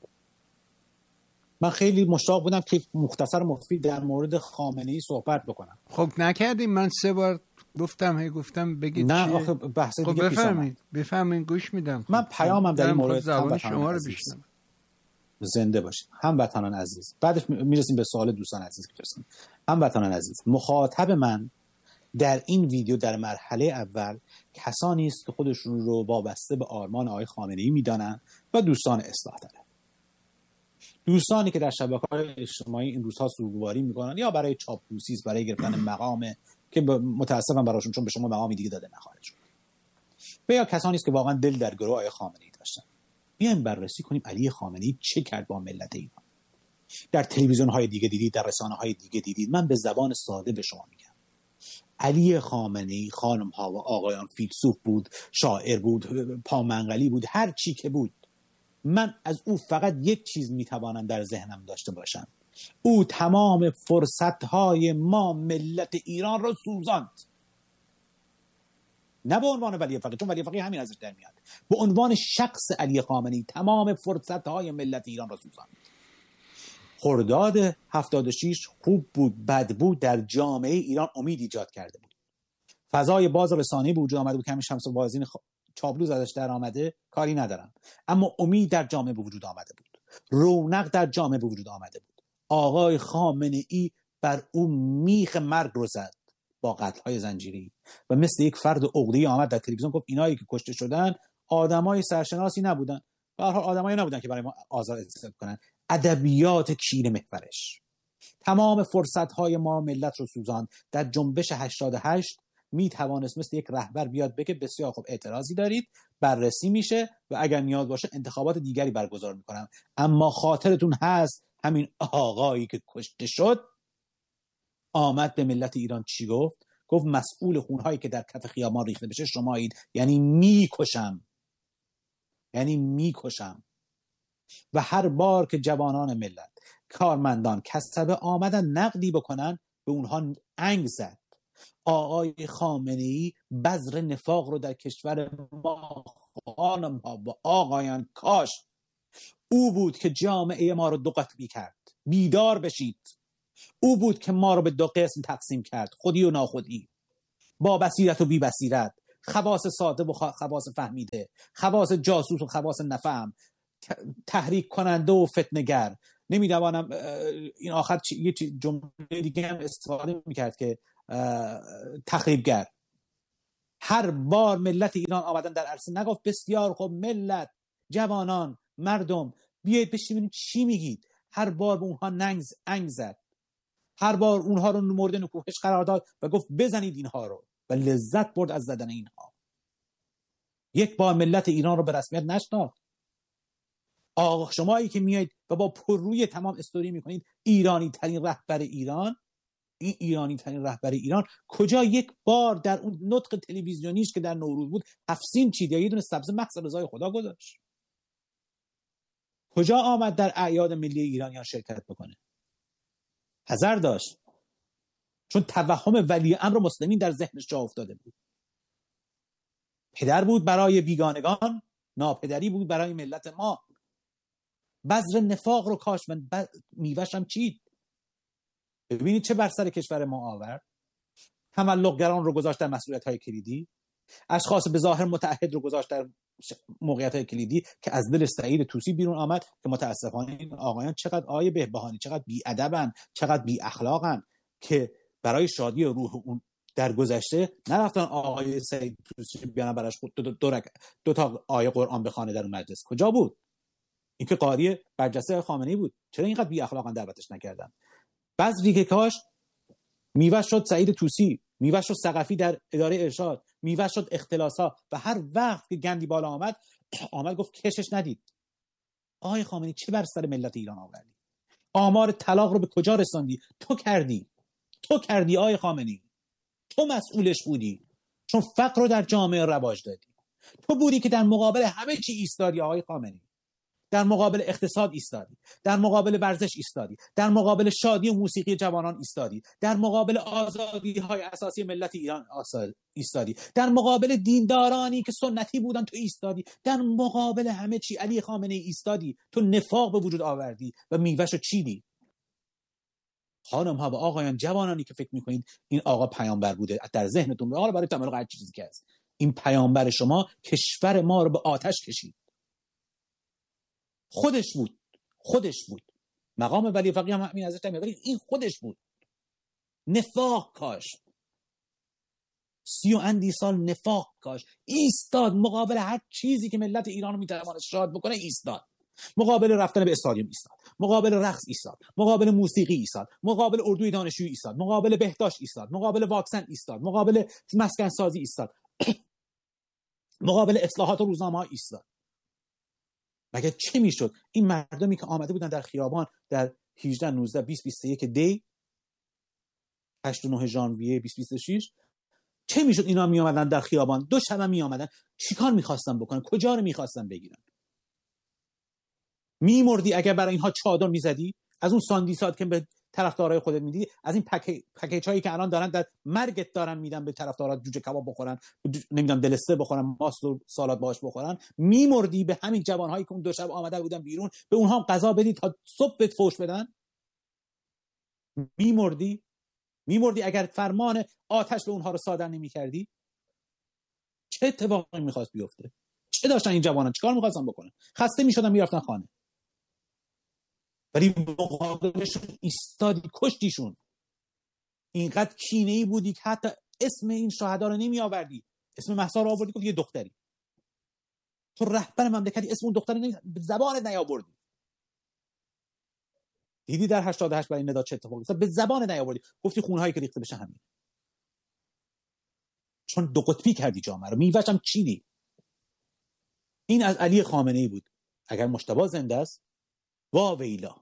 من خیلی مشتاق بودم که مختصر مفید در مورد خامنه‌ای صحبت بکنم. خب نکردیم. من سه بار گفتم هی گفتم بگید نه چیه؟ آخه بحث دیگه خب پیش اومد. بفرمایید بفرمایید گوش میدم. من پیامم در این مورد زبان شما رو بشنوم. زنده باشید هموطنان عزیز. بعدش میرسیم به سوال دوستان عزیز که فرستادن. هموطنان عزیز، مخاطب من در این ویدیو در مرحله اول کسانی است که خودشون رو وابسته به آرمان آقای خامنه‌ای میدانن و دوستان اصلاح طلب. دوستانی که در شبکه‌های اجتماعی این روزها سوگواری میکنن یا برای چاپلوسی است، برای گرفتن مقام که متاسفم براشون چون به شما مقامی دیگه داده نخواهد شد، و یا کسانی است که واقعا دل در گروه آقای خامنه‌ای داشتن. بیایم بررسی کنیم علی خامنه‌ای چه کرد با ملت ایران. در تلویزیون‌های دیگه دیدید، در رسانه‌های دیگه دیدید. من به زبان ساده به شما میگم. علی خامنه‌ای خانم‌ها و آقایان فیلسوف بود، شاعر بود، پامنقلی بود، هر چی که بود. من از او فقط یک چیز میتوانم در ذهنم داشته باشم. او تمام فرصت‌های ما ملت ایران را سوزاند. نه به عنوان ولی فقیه، چون ولی فقیه همین ازش در میاد. به عنوان شخص علی خامنه‌ای تمام فرصت‌های ملت ایران را سوزاند. خرداد هفتاد و شش خوب بود، بد بود، در جامعه ایران امید ایجاد کرده بود. فضای باز رسانه‌ای به وجود آمده بود که همین شمس بازین خ... چابلوز ازش در آمده، کاری ندارم، اما امید در جامعه به وجود آمده بود. رونق در جامعه به وجود آمده بود. آقای خامنه‌ای بر او میخ مرگ رو زد با قتل‌های زنجیری و مثل یک فرد عقده‌ای آمد در تلویزیون گفت اینایی که کشته شدن آدمای سرشناسی نبودن. به هر حال آدمایی نبودن که برای ما آزار اذیت کنن. ادبیات کیر محورش تمام فرصت‌های ما ملت رو سوزاند. در جنبش هشتاد و هشت می توانست مثل یک رهبر بیاد بگه بسیار خوب اعتراضی دارید، بررسی میشه و اگر نیاز باشه انتخابات دیگری برگزار میکنم. اما خاطرتون هست همین آقایی که کشته شد آمد به ملت ایران چی گفت؟ گفت مسئول خونهایی که در کف خیابان ریخته بشه شمایید. یعنی میکشم، یعنی میکشم. و هر بار که جوانان ملت، کارمندان، کسبه آمدن نقدی بکنن به اونها انگ زد. آقای خامنه‌ای بذر نفاق رو در کشور ما خانم ها و آقایان کاش او بود که جامعه ما رو دو قطبی کرد. بیدار بشید. او بود که ما رو به دو قسم تقسیم کرد، خودی و ناخودی، با بصیرت و بی بصیرت، خواص ساده و خواص فهمیده، خواص جاسوس و خواص نفهم، تحریک کننده و فتنه‌گر. نمیدوانم این آخر یه جمله دیگه هم استفاده میکرد که تخریبگر. هر بار ملت ایران آمدن در عرصه نگفت بسیار خب ملت، جوانان، مردم بیایید بشینیم چی میگید. هر بار به اونها ننگ انگ زد، هر بار اونها رو مورد نکوهش قرار داد و گفت بزنید اینها رو و لذت برد از زدن اینها. یک بار ملت ایران رو به رسمیت نشناخت. آقا شمایی که میایید و با پررویی تمام استوری میکنید ایرانی ترین رهبر ایران، این ایرانی ترین رهبر ایران کجا یک بار در اون نطق تلویزیونیش که در نوروز بود افسین چید یا یه دونه سبز مغز رضای خدا گذاشت؟ کجا آمد در اعیاد ملی ایرانیان شرکت بکنه؟ حذر داشت، چون توهم ولی امر مسلمین در ذهنش جا افتاده بود. پدر بود برای بیگانگان، ناپدری بود برای ملت ما. بذر نفاق رو کاش من ب... میوه‌ش هم چید. ببینید چه بر سر کشور ما آورد. تملق‌گران رو گذاشت در مسئولیت‌های کلیدی، اشخاص به ظاهر متعهد رو گذاشت در موقعیت‌های کلیدی که از دل سعید طوسی بیرون آمد که متاسفانه این آقایان چقدر آیه بهبهانی، چقدر بی‌ادبن، چقدر بی‌اخلاقن که برای شادی روح اون در گذشته نرفتن آقای سعید طوسی بیان براش دو, دو, دو, دو تا آیه قرآن بخونه در اون مجلس. کجا بود؟ این که قاری برجسته خامنه‌ای بود. چرا اینقدر بی‌اخلاقن دعوتش نکردن؟ بذری که کاش میوه شد سعید طوسی، میوه شد ثقفی در اداره ارشاد، میوه شد اختلاسا و هر وقت که گندی بالا آمد آمد گفت کشش ندید. آقای خامنه‌ای چه بر سر ملت ایران آوردی؟ آمار طلاق رو به کجا رساندی؟ تو کردی. تو کردی آقای خامنه‌ای. تو مسئولش بودی، چون فقر رو در جامعه رواج دادی. تو بودی که در مقابل همه چی ایستادی آقای خامنه‌ای. در مقابل اقتصاد ایستادی، در مقابل ورزش ایستادی، در مقابل شادی و موسیقی جوانان ایستادی، در مقابل آزادی‌های اساسی ملت ایران ایستادی، در مقابل دیندارانی که سنتی بودن تو ایستادی، در مقابل همه چی علی خامنه‌ای ایستادی. تو نفاق به وجود آوردی و میوه‌شو چیدی. خانم ها و آقایان، جوانانی که فکر میکنید این آقا پیامبر بوده در ذهنتون، به حال برای تمام هر چیزی که هست، این پیامبر شما کشور ما رو به آتش کشید. خودش بود، خودش بود. مقام ولی فقیه هم همین ازش نمیاد، ولی این خودش بود. نفاق کاش، سی و اندی سال نفاق کاش. ایستاد مقابل هر چیزی که ملت ایران رو میتواند شاد بکنه. ایستاد مقابل رفتن به استادیوم، ایستاد مقابل رقص، ایستاد مقابل موسیقی، ایستاد مقابل اردوی دانشجویی، ایستاد مقابل بهداشت، ایستاد مقابل واکسن، ایستاد مقابل مسکن سازی، ایستاد مقابل اصلاحات و روزنامه‌ها، ایستاد. مگه چه میشد این مردمی که آمده بودن در خیابان در هجده نوزده بیست بیست و یک دی هشت و نه ژانویه بیست بیست و شش، چه میشد اینا می آمدن در خیابان دو شب می آمدن؟ چیکار میخواستن بکنن؟ کجا رو میخواستن بگیرن؟ میمردی اگر برای اینها چادر میزدی؟ از اون ساندیسات که به طرفدارای خودت میدی، از این پکیج پکیج هایی که الان دارن در مرگت دارن میدن به طرفدارات، جوجه کباب بخورن، نمیدونم دلسته بخورن، ماست و سالاد باهاش بخورن، میمردی به همین جوانهایی که اون دو شب آمده بودن بیرون به اونها هم غذا بدی تا صبح بهت فوش بدن؟ میمردی میمردی اگر فرمان آتش به اونها رو صادر نمی‌کردی؟ چه اتفاقی می‌خواست بیفته؟ چه داشتن این جوانان چیکار می‌خواستن بکنن؟ خسته می‌شدن میرفتن خانه، ولی مقابلشون ایستادی، کشتیشون. اینقدر کینه‌ای بودی که حتی اسم این شهدا رو نمی آوردی، اسم مهسا رو آوردی، گفت یه دختری. تو رهبر مملکتی اسم اون دختر رو به زبانت نیاوردی. دیدی در هشتاد و هشت برای ندا چه اتفاقی افتاد؟ به زبانت نیاوردی، گفتی خونهایی که ریخته بشه همین. چون دو قطبی کردی جامعه رو، میوه‌ش هم چیدی. این از علی خامنه‌ای بود. اگر مجتبی زنده است، وا ویلا،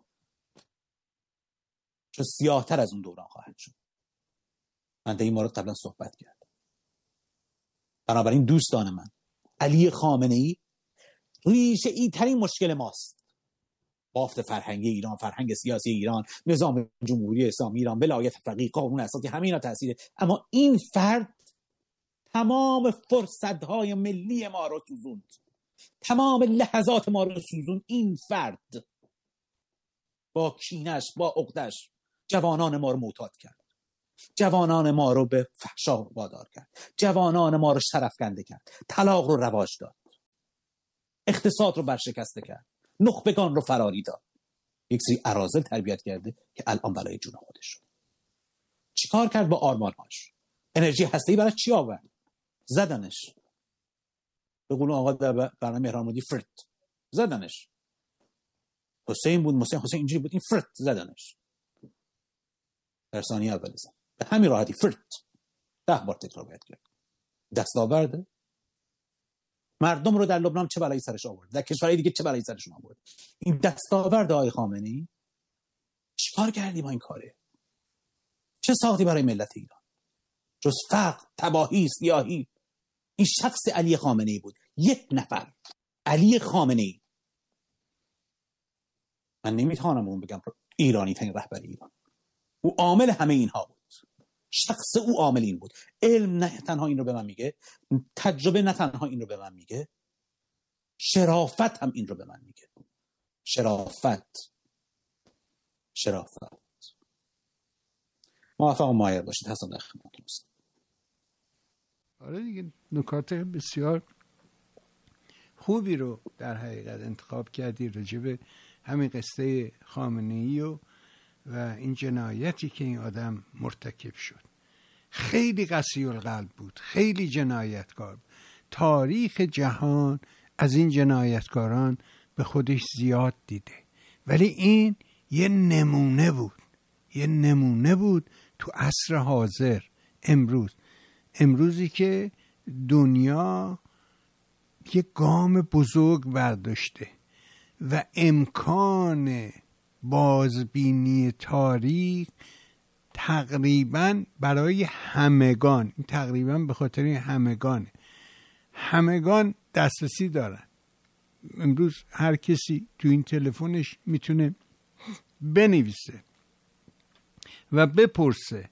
چون سیاه‌تر از اون دوران خواهد شد. من در این مورد قبلا صحبت کردم. بنابراین دوستان من، علی خامنه‌ای ریشه ای ترین مشکل ماست. بافت فرهنگی ایران، فرهنگ سیاسی ایران، نظام جمهوری اسلامی ایران، ولایت فقیه، قانون اساسی، همه اینا تاثیر. اما این فرد تمام فرصت‌های ملی ما رو سوزوند، تمام لحظات ما رو سوزوند. این فرد با کینش، با عقدش جوانان ما رو معتاد کرد، جوانان ما رو به فحشا وادار کرد، جوانان ما رو شرفکنده کرد، طلاق رو رواج داد، اقتصاد رو برشکسته کرد، نخبگان رو فراری داد، یک سری اراذل تربیت کرده که الان بلای جون خودش شد. چیکار کرد با آرمانهاش؟ انرژی هسته‌ای برای چی آورد؟ زدنش. به قول آقا در برنامه مهرانمودی فرت زدنش. حسین بود، حسین حسین اینجوری بود، این فرت زدنش. در ثانیه اول زد. به همین راحتی فرت. ده بار تکرار باید کرد. دستاورده. مردم رو در لبنان چه بلایی سرش آورد؟ در کشورهای دیگه چه بلایی سرشون آورد؟ این دستاورد آقای خامنه‌ای چیکار کردی با این کاره؟ چه ساختی برای ملت ایران؟ جز فقر، تباهی، سیاهی. این شخص علی خامنه‌ای بود. یک نفر. علی خامنه‌ای. من نمیتوانم اون بگم ایرانی ترین رهبر ایران. او عامل همه اینها بود. شخص او عامل این بود. علم نه تنها این رو به من میگه، تجربه نه تنها این رو به من میگه، شرافت هم این رو به من میگه. شرافت. شرافت. موفق و مایل باشید. حسن در خدمتتون هستم. آره دیگه، نکات بسیار خوبی رو در حقیقت انتخاب کردی راجع به همین قصه خامنه‌ای و و این جنایتی که این آدم مرتکب شد. خیلی قسی القلب بود، خیلی جنایتکار بود. تاریخ جهان از این جنایتکاران به خودش زیاد دیده، ولی این یه نمونه بود، یه نمونه بود تو عصر حاضر. امروز امروزی که دنیا یه گام بزرگ برداشته و امکان بازبینی تاریخ تقریبا برای همگان، تقریبا به خاطر این همگانه، همگان دسترسی دارن. امروز هر کسی تو این تلفنش میتونه بنویسه و بپرسه.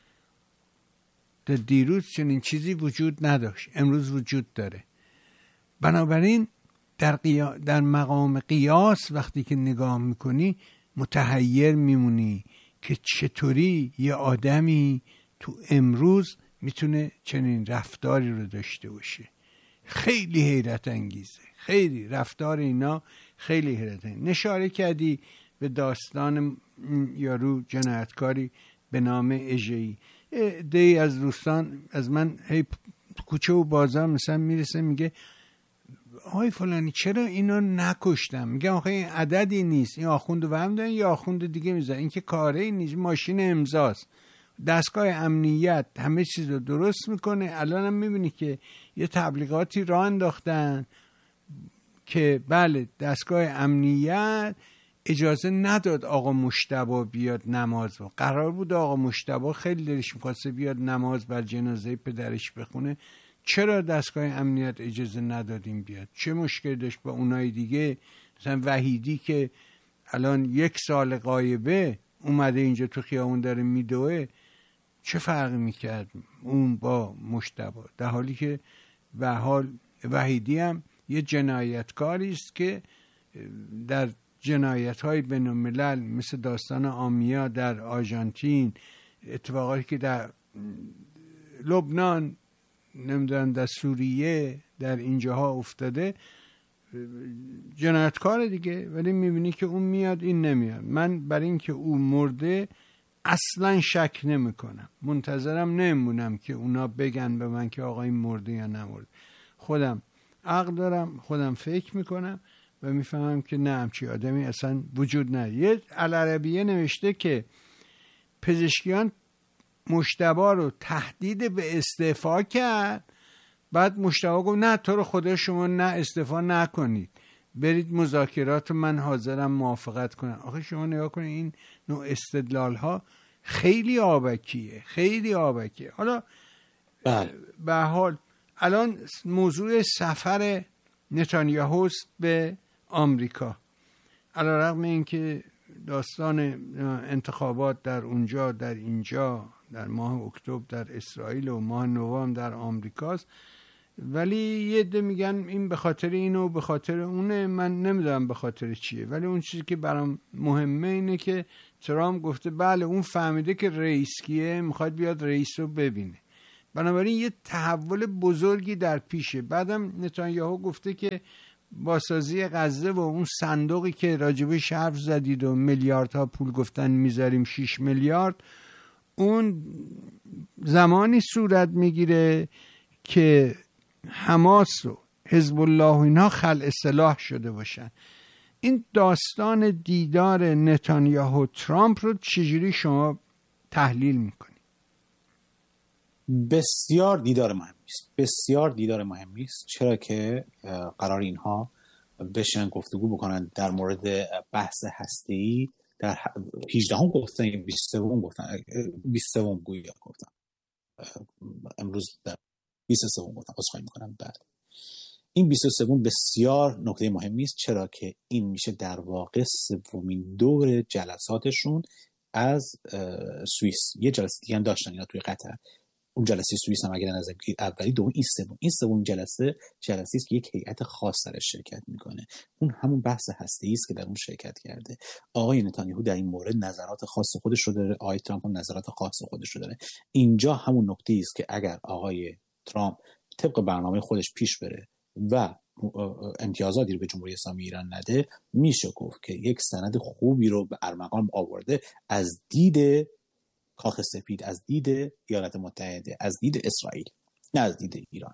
در دیروز چنین چیزی وجود نداشت، امروز وجود داره. بنابراین در, قیا... در مقام قیاس وقتی که نگاه میکنی متحیر میمونی که چطوری یه آدمی تو امروز میتونه چنین رفتاری رو داشته باشه. خیلی حیرت انگیزه، خیلی رفتار اینا خیلی حیرت انگیزه. نشاره کردی به داستان یارو جنایتکاری به نام اژه‌ای. دی از دوستان از من هی کوچه و بازار مثلا میرسه میگه آقای فلانی چرا اینو نکشتم؟ میگم آخه این عددی نیست، این آخوند و هم دارن یا آخوند دیگه میذارن، این که کاری نیست، ماشین امضاست، دستگاه امنیت همه چیز رو درست میکنه. الان هم میبینی که یه تبلیغاتی راه انداختن که بله دستگاه امنیت اجازه نداد آقا مجتبی بیاد نماز با. قرار بود آقا مجتبی خیلی دلش می‌خواسته بیاد نماز بر جنازه پدرش بخونه، چرا دستگاه امنیت اجازه ندادیم بیاد؟ چه مشکلی داشت با اونای دیگه؟ مثلا وحیدی که الان یک سال غایبه اومده اینجا تو خیابون داره میدوه، چه فرقی میکرد اون با مجتبی؟ در حالی که به حال وحیدی هم یه جنایتکاری است که در جنایت‌های بین‌الملل مثل داستان آمیا در آرژانتین، اتفاقاتی که در لبنان، نمیدونم در سوریه، در اینجاها افتاده، جنایتکار دیگه، ولی میبینی که اون میاد این نمیاد. من برای این که اون مرده اصلا شک نمی کنم، منتظرم نمونم که اونا بگن به من که آقا این مرده یا نمرده. خودم عقل دارم، خودم فکر میکنم و میفهمم که نه همچی آدمی اصلا وجود نداره. یه العربیه نوشته که پزشکیان مجتبی رو تهدید به استعفا کرد، بعد مجتبی گفت نه تو رو خدا شما نه استعفا نکنید، برید مذاکرات، من حاضرم موافقت کنم. آخه شما نگاه کنید این نوع استدلال ها خیلی آبکیه، خیلی آبکیه. حالا به حال الان موضوع سفر نتانیاهو به آمریکا. علیرغم اینکه داستان انتخابات در اونجا در اینجا در ماه اکتبر در اسرائیل و ماه نوامبر در آمریکاست، ولی یه عده میگن این به خاطر اینو به خاطر اونه. من نمیدونم به خاطر چیه، ولی اون چیزی که برام مهمه اینه که ترامپ گفته بله اون فهمیده که رئیس کیه، میخواد بیاد رئیس رو ببینه. بنابراین یه تحول بزرگی در پیشه. بعدم نتانیاهو گفته که بازسازی غزه و اون صندوقی که راجبش حرف زدید و میلیاردها پول گفتن میذاریم شش میلیارد، اون زمانی صورت میگیره که حماس و حزب الله و اینها خلع سلاح شده باشن. این داستان دیدار نتانیاهو ترامپ رو چجوری شما تحلیل میکنی؟ بسیار دیدار مهمی است. بسیار دیدار مهمی است. چرا که قرار اینها بشن گفتگو بکنن در مورد بحث هسته‌ای. در هجدهم گفتن، بیست و سوم گفتن، بیست و سوم گویا گفتن، امروز در بیست و سوم گفتن، عذرخواهی میکنم. بعد این بیست و سوم بسیار نکته مهمی است، چرا که این میشه در واقع سومین دور جلساتشون از سوئیس. یه جلسه دیگه هم داشتن اینا توی قطر، اون جلسه سوئیس هم اگر نظر اولی، دوم، این سوم. این سوم جلسه جلسه است که یک هیئت خاص درش شرکت میکنه. اون همون بحث هسته‌ای است که در اون شرکت کرده. آقای نتانیاهو در این مورد نظرات خاص خودش رو داره، آقای ترامپ هم نظرات خاص خودش رو داره. اینجا همون نکته است که اگر آقای ترامپ طبق برنامه خودش پیش بره و امتیازاتی رو به جمهوری اسلامی ایران نده، میشه گفت که یک سند خوبی رو به ارمغان آورده از دید کاخ سفید، از دید ایالات متحده، از دید اسرائیل، نه از دید ایران.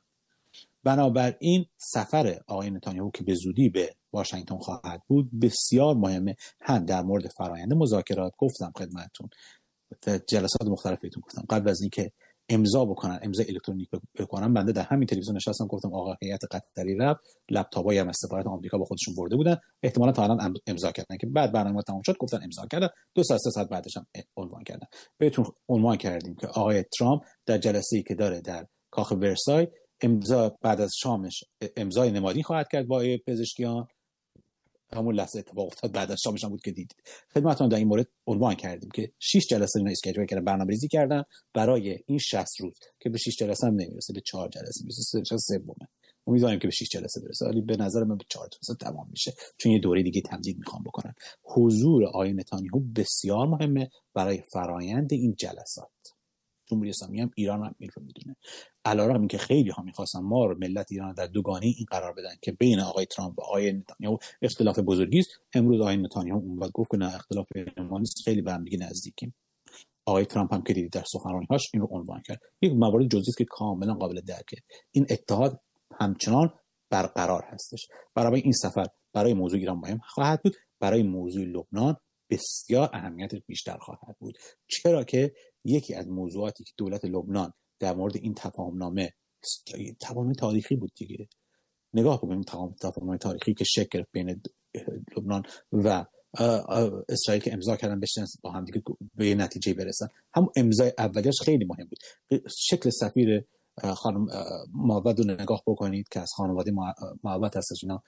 بنابراین سفر آقای نتانیاهو که به زودی به واشنگتن خواهد بود بسیار مهمه. هم در مورد فرآیند مذاکرات، گفتم خدمتتون در جلسات مختلف بهتون گفتم قبل از اینکه امضا بکنن، امضا الکترونیک بکنن، بنده در همین تلویزیون نشستم گفتم آقا هیئت قطری رفت، لپتاپای هم از سفارت آمریکا با خودشون برده بودن، احتمالاً تا الان امضا کردن، که بعد برنامه تموم شد گفتن امضا کردن، دو ساعت سه ساعت بعدش هم عنوان کردن. بهتون عنوان کردیم که آقای ترامپ در جلسه‌ای که داره در کاخ ورسای امضا بعد از شامش امضای نمادین خواهد کرد با پزشکیان. همون لحظه اتفاق افتاد، بعد از شامش هم بود که دیدید. خدمتتون در این مورد عنوان کردیم که شش جلسه اینا اسکیجول کردن، برنامه‌ریزی کردن برای این شصت روز که به شش جلسه هم نمیرسه، به چهار جلسه میرسه، چه سومه. امیدواریم که به شش جلسه برسه، ولی به نظر من به چهار جلسه تمام میشه، چون یه دوره دیگه تمدید میخوام بکنن. حضور آقای نتانیاهو بسیار مهمه برای فرایند این جلسات. جمهوری اسلامی هم ایران هم این رو میدونه، علیرغم اینکه خیلی ها میخواستن ما رو ملت ایران در دوگانه این قرار بدن که بین آقای ترامپ و آقای نتانیاهو اختلاف بزرگی است. امروز آقای نتانیاهو اون گفت که نه، اختلاف ما نیست، خیلی به هم دیگه نزدیکیم. آقای ترامپ هم که دیدید در سخنرانی‌هاش این رو عنوان کرد. یک موارد جزئی است که کاملا قابل درکه. این اتحاد همچنان برقرار هستش. برای این سفر برای موضوع ایران مهم خواهد بود، برای موضوع لبنان بسیار اهمیت بیشتر خواهد بود، چرا که یکی از موضوعاتی که دولت لبنان در مورد این تفاهمنامه، تفاهم تاریخی بود دیگه، نگاه بکنیم تفاهم تاریخی که شکل گرفت بین لبنان و اسرائیل که امضا کردن بشن با هم دیگه به نتیجه برسن. هم امضای اولیش خیلی مهم بود. شکل سفیر خانم معوض رو نگاه بکنید که از خانواده معوض هستش، اینا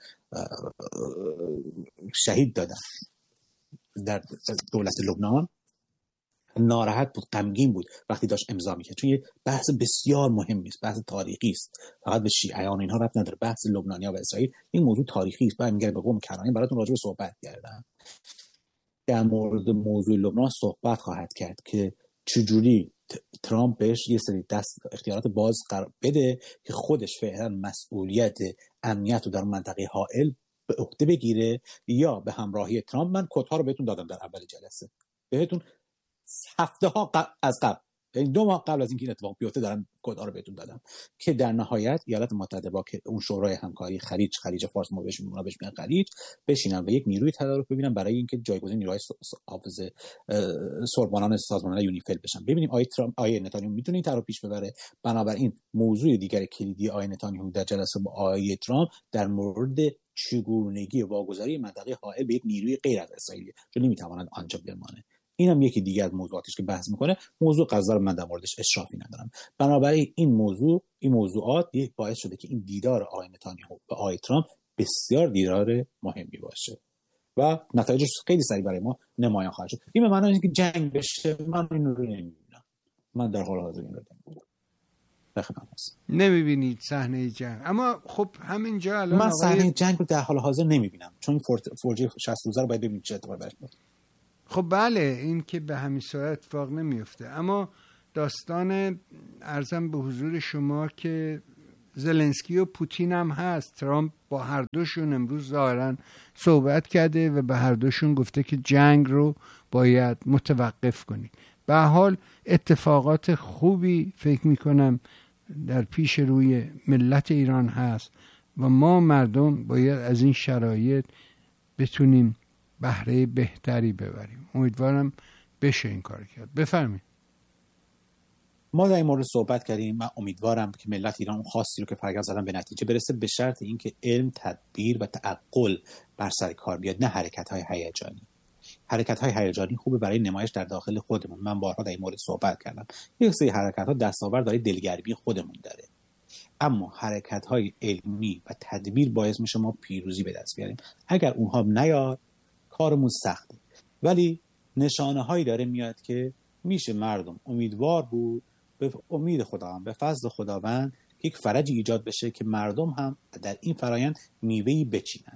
شهید دادن در دولت لبنان. ناراحت بود، غمگین بود وقتی داشت امضا میکرد، چون یه بحث بسیار مهمی است، بحث تاریخی است، فقط به شیعیان اینها ربط نداره. بحث لبنانیا و اسرائیل این موضوع تاریخی است. بعد میگه به قوم کنعانی براتون راجع به صحبت کردم. در مورد موضوع لبنان صحبت خواهد کرد که چجوری ترامپ بهش یه سری دست اختیارات باز قرار بده که خودش فعلا مسئولیت امنیت رو در منطقه حائل به عهده بگیره، یا به همراهی ترامپ. من کدها رو بهتون دادم در اول جلسه، بهتون هفته ها قبل از قبل، یعنی دو ماه قبل از اینکه این اتفاق بیفته دارم کدها رو بهتون دادم که در نهایت ایالات متحده با که اون شورای همکاری خلیج خلیج فارس ما بهش میگن بهش میگن خلیج، بشینن و یک نیروی تدارک ببینن برای اینکه جایگزین نیروهای حافظ سربانان سازمان یونیفیل بشن. ببینیم آیه ترامپ آیه نتانیاهو میتونه این طرح پیش ببره. بنابراین موضوع دیگر کلیدی آیه نتانیاهو در جلسه با آیه ترامپ در مورد چگونگی واگذاری منطقه حائل به یک نیروی غیر از اسرائیل، چون نمیتواند آنجا بمانه. اینم یکی دیگه از موضوعاتش که بحث میکنه. موضوع غزه رو من در موردش اشرافی ندارم. بنابراین این موضوع این موضوعات یک باعث شده که این دیدار آقای نتانیاهو و آقای ترامپ بسیار دیدار مهمی باشه و نتایجش خیلی سریع برای ما نمایان خواهد شد. این به معنی اینکه جنگ بشه من این رو نمیبینم. من در حال حاضر این رو نمیبینم. نمیبینید صحنه جنگ. اما خب همینجا الان من صحنه آقای... جنگ رو در حال حاضر نمیبینم، چون فورجی شصت روزه رو باید ببینید چه اتفاقی براش میفته. خب بله، این که به همین صورت اتفاق نمیفته. اما داستان عرضم به حضور شما که زلنسکی و پوتین هم هست. ترامپ با هر دوشون امروز ظاهرا صحبت کرده و به هر دوشون گفته که جنگ رو باید متوقف کنید. به حال اتفاقات خوبی فکر میکنم در پیش روی ملت ایران هست و ما مردم باید از این شرایط بتونیم بهره بهتری ببریم. امیدوارم بشه این کار کرد. بفرمایید. ما در این مورد صحبت کردیم. من امیدوارم که ملت ایران اون خواستی رو که فرگرد زدن به نتیجه برسه، به شرط اینکه علم، تدبیر و تعقل بر سر کار بیاد، نه حرکت‌های هیجانی. حرکت‌های هیجانی خوبه برای نمایش در داخل خودمون. من بارها در این مورد صحبت کردم. یک سری حرکت‌ها دستاورد داره دلگرمی خودمون داره، اما حرکت‌های علمی و تدبیر باعث میشه ما پیروزی به دست بیاریم. اگر اونها نیاد کارمون سخته، ولی نشانه‌هایی داره میاد که میشه مردم امیدوار بود به امید خداوند، به فضل خداوند یک فرجی ایجاد بشه که مردم هم در این فرایند میوه‌ای بچینن.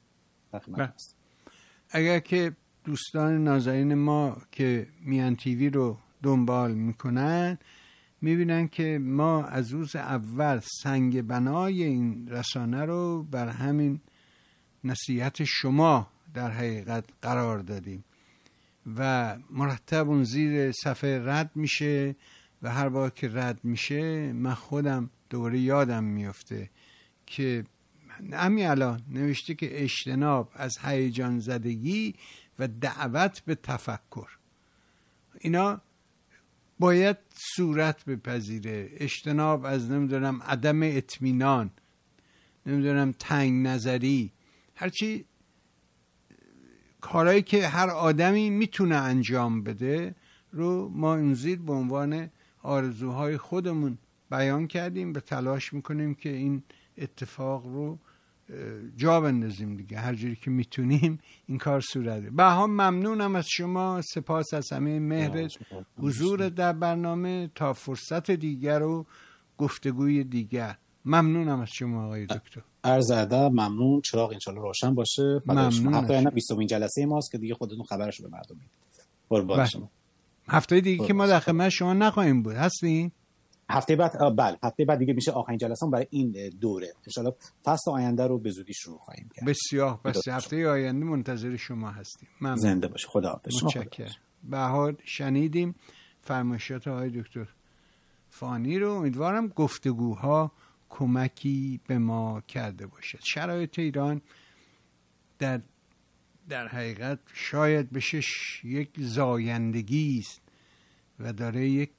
اگر که دوستان نازنین ما که میان تیوی رو دنبال میکنن میبینن که ما از روز اول سنگ بنای این رسانه رو بر همین نصیحت شما در حقیقت قرار دادیم و مرتب اون زیر صفحه رد میشه و هر بار که رد میشه من خودم دوباره یادم میفته که همین الان نوشته که اجتناب از هیجان زدگی و دعوت به تفکر، اینا باید صورت بپذیره. اجتناب از نمیدونم عدم اطمینان، نمیدونم تنگ نظری، هرچی کارهایی که هر آدمی میتونه انجام بده رو ما این زیر به عنوان آرزوهای خودمون بیان کردیم و تلاش میکنیم که این اتفاق رو جا بندازیم دیگه. هر جوری که میتونیم این کار صورت بگیره. بها ممنونم از شما، سپاس از همه مهرت، حضور در برنامه. تا فرصت دیگر و گفتگوی دیگر ممنونم از شما آقای دکتر. عرض ادب، ممنون. چراغ انشالله روشن باشه. ممنون. هفته اینا بیستمین جلسه ماست که دیگه خودتون خبرشو به مردم میدید. قربان شما. هفته دیگه که ما در خدمت شما نخواهیم بود، هستین؟ هفته بعد بله، هفته بعد دیگه میشه آخرین جلسه برای این دوره. ان شاءالله فصل آینده رو به زودی شروع خواهیم کرد. بسیار بس هفته آینده منتظر شما هستیم. ممنون. زنده باشه. خداحافظ. متشکرم. بهار شنیدیم فرمایشات آقای دکتر فانی رو. امیدوارم گفتگوها کمکی به ما کرده باشد. شرایط ایران در در حقیقت شاید بشه یک زایندگی است و داره یک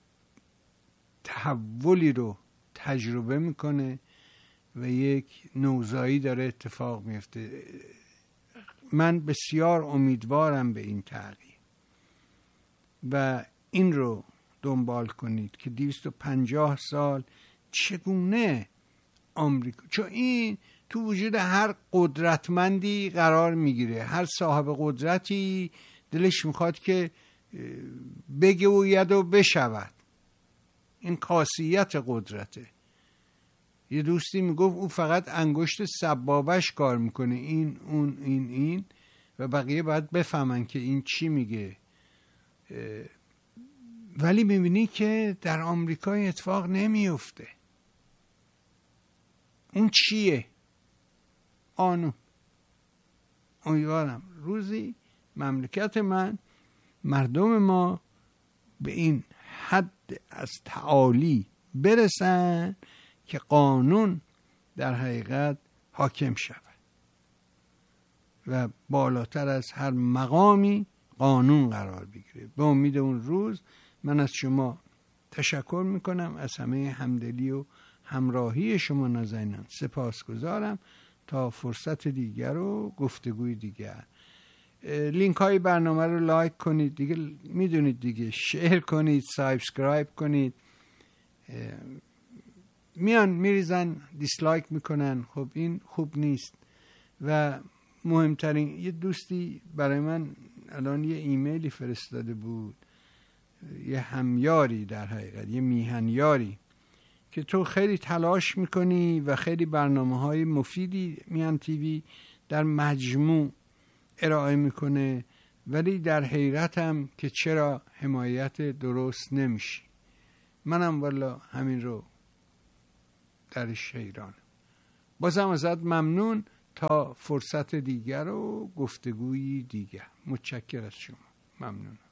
تحولی رو تجربه میکنه و یک نوزایی داره اتفاق میفته. من بسیار امیدوارم به این تغییر و این رو دنبال کنید که دویست و پنجاه سال چگونه آمریکا، چون این تو وجود هر قدرتمندی قرار میگیره، هر صاحب قدرتی دلش میخواد که بگوید و بشود. این خاصیت قدرته. یه دوستی میگفت او فقط انگشت سبابش کار میکنه، این اون این این و بقیه باید بفهمن که این چی میگه. ولی میبینی که در آمریکا اتفاق نمیفته. اون چیه؟ قانون. امیدوارم روزی مملکت من، مردم ما به این حد از تعالی برسن که قانون در حقیقت حاکم شود و بالاتر از هر مقامی قانون قرار بگیره. به امید اون روز من از شما تشکر میکنم، از همه همدلی و همراهی شما نازنینان سپاسگزارم. تا فرصت دیگر و گفتگوی دیگر. لینک های برنامه رو لایک کنید دیگه، میدونید دیگه، شیر کنید، سابسکرایب کنید. میان میریزن دیسلایک میکنن، خب این خوب نیست و مهمترین، یه دوستی برای من الان یه ایمیلی فرستاده بود، یه همیاری در حقیقت، یه میهنیاری که تو خیلی تلاش میکنی و خیلی برنامه‌های مفیدی میهن تیوی در مجموع ارائه میکنه، ولی در حیرتم که چرا حمایت درست نمیشی. منم والا همین رو درش حیرانم. بازم ازت ممنون، تا فرصت دیگر و گفتگویی دیگر. متشکر از شما. ممنون.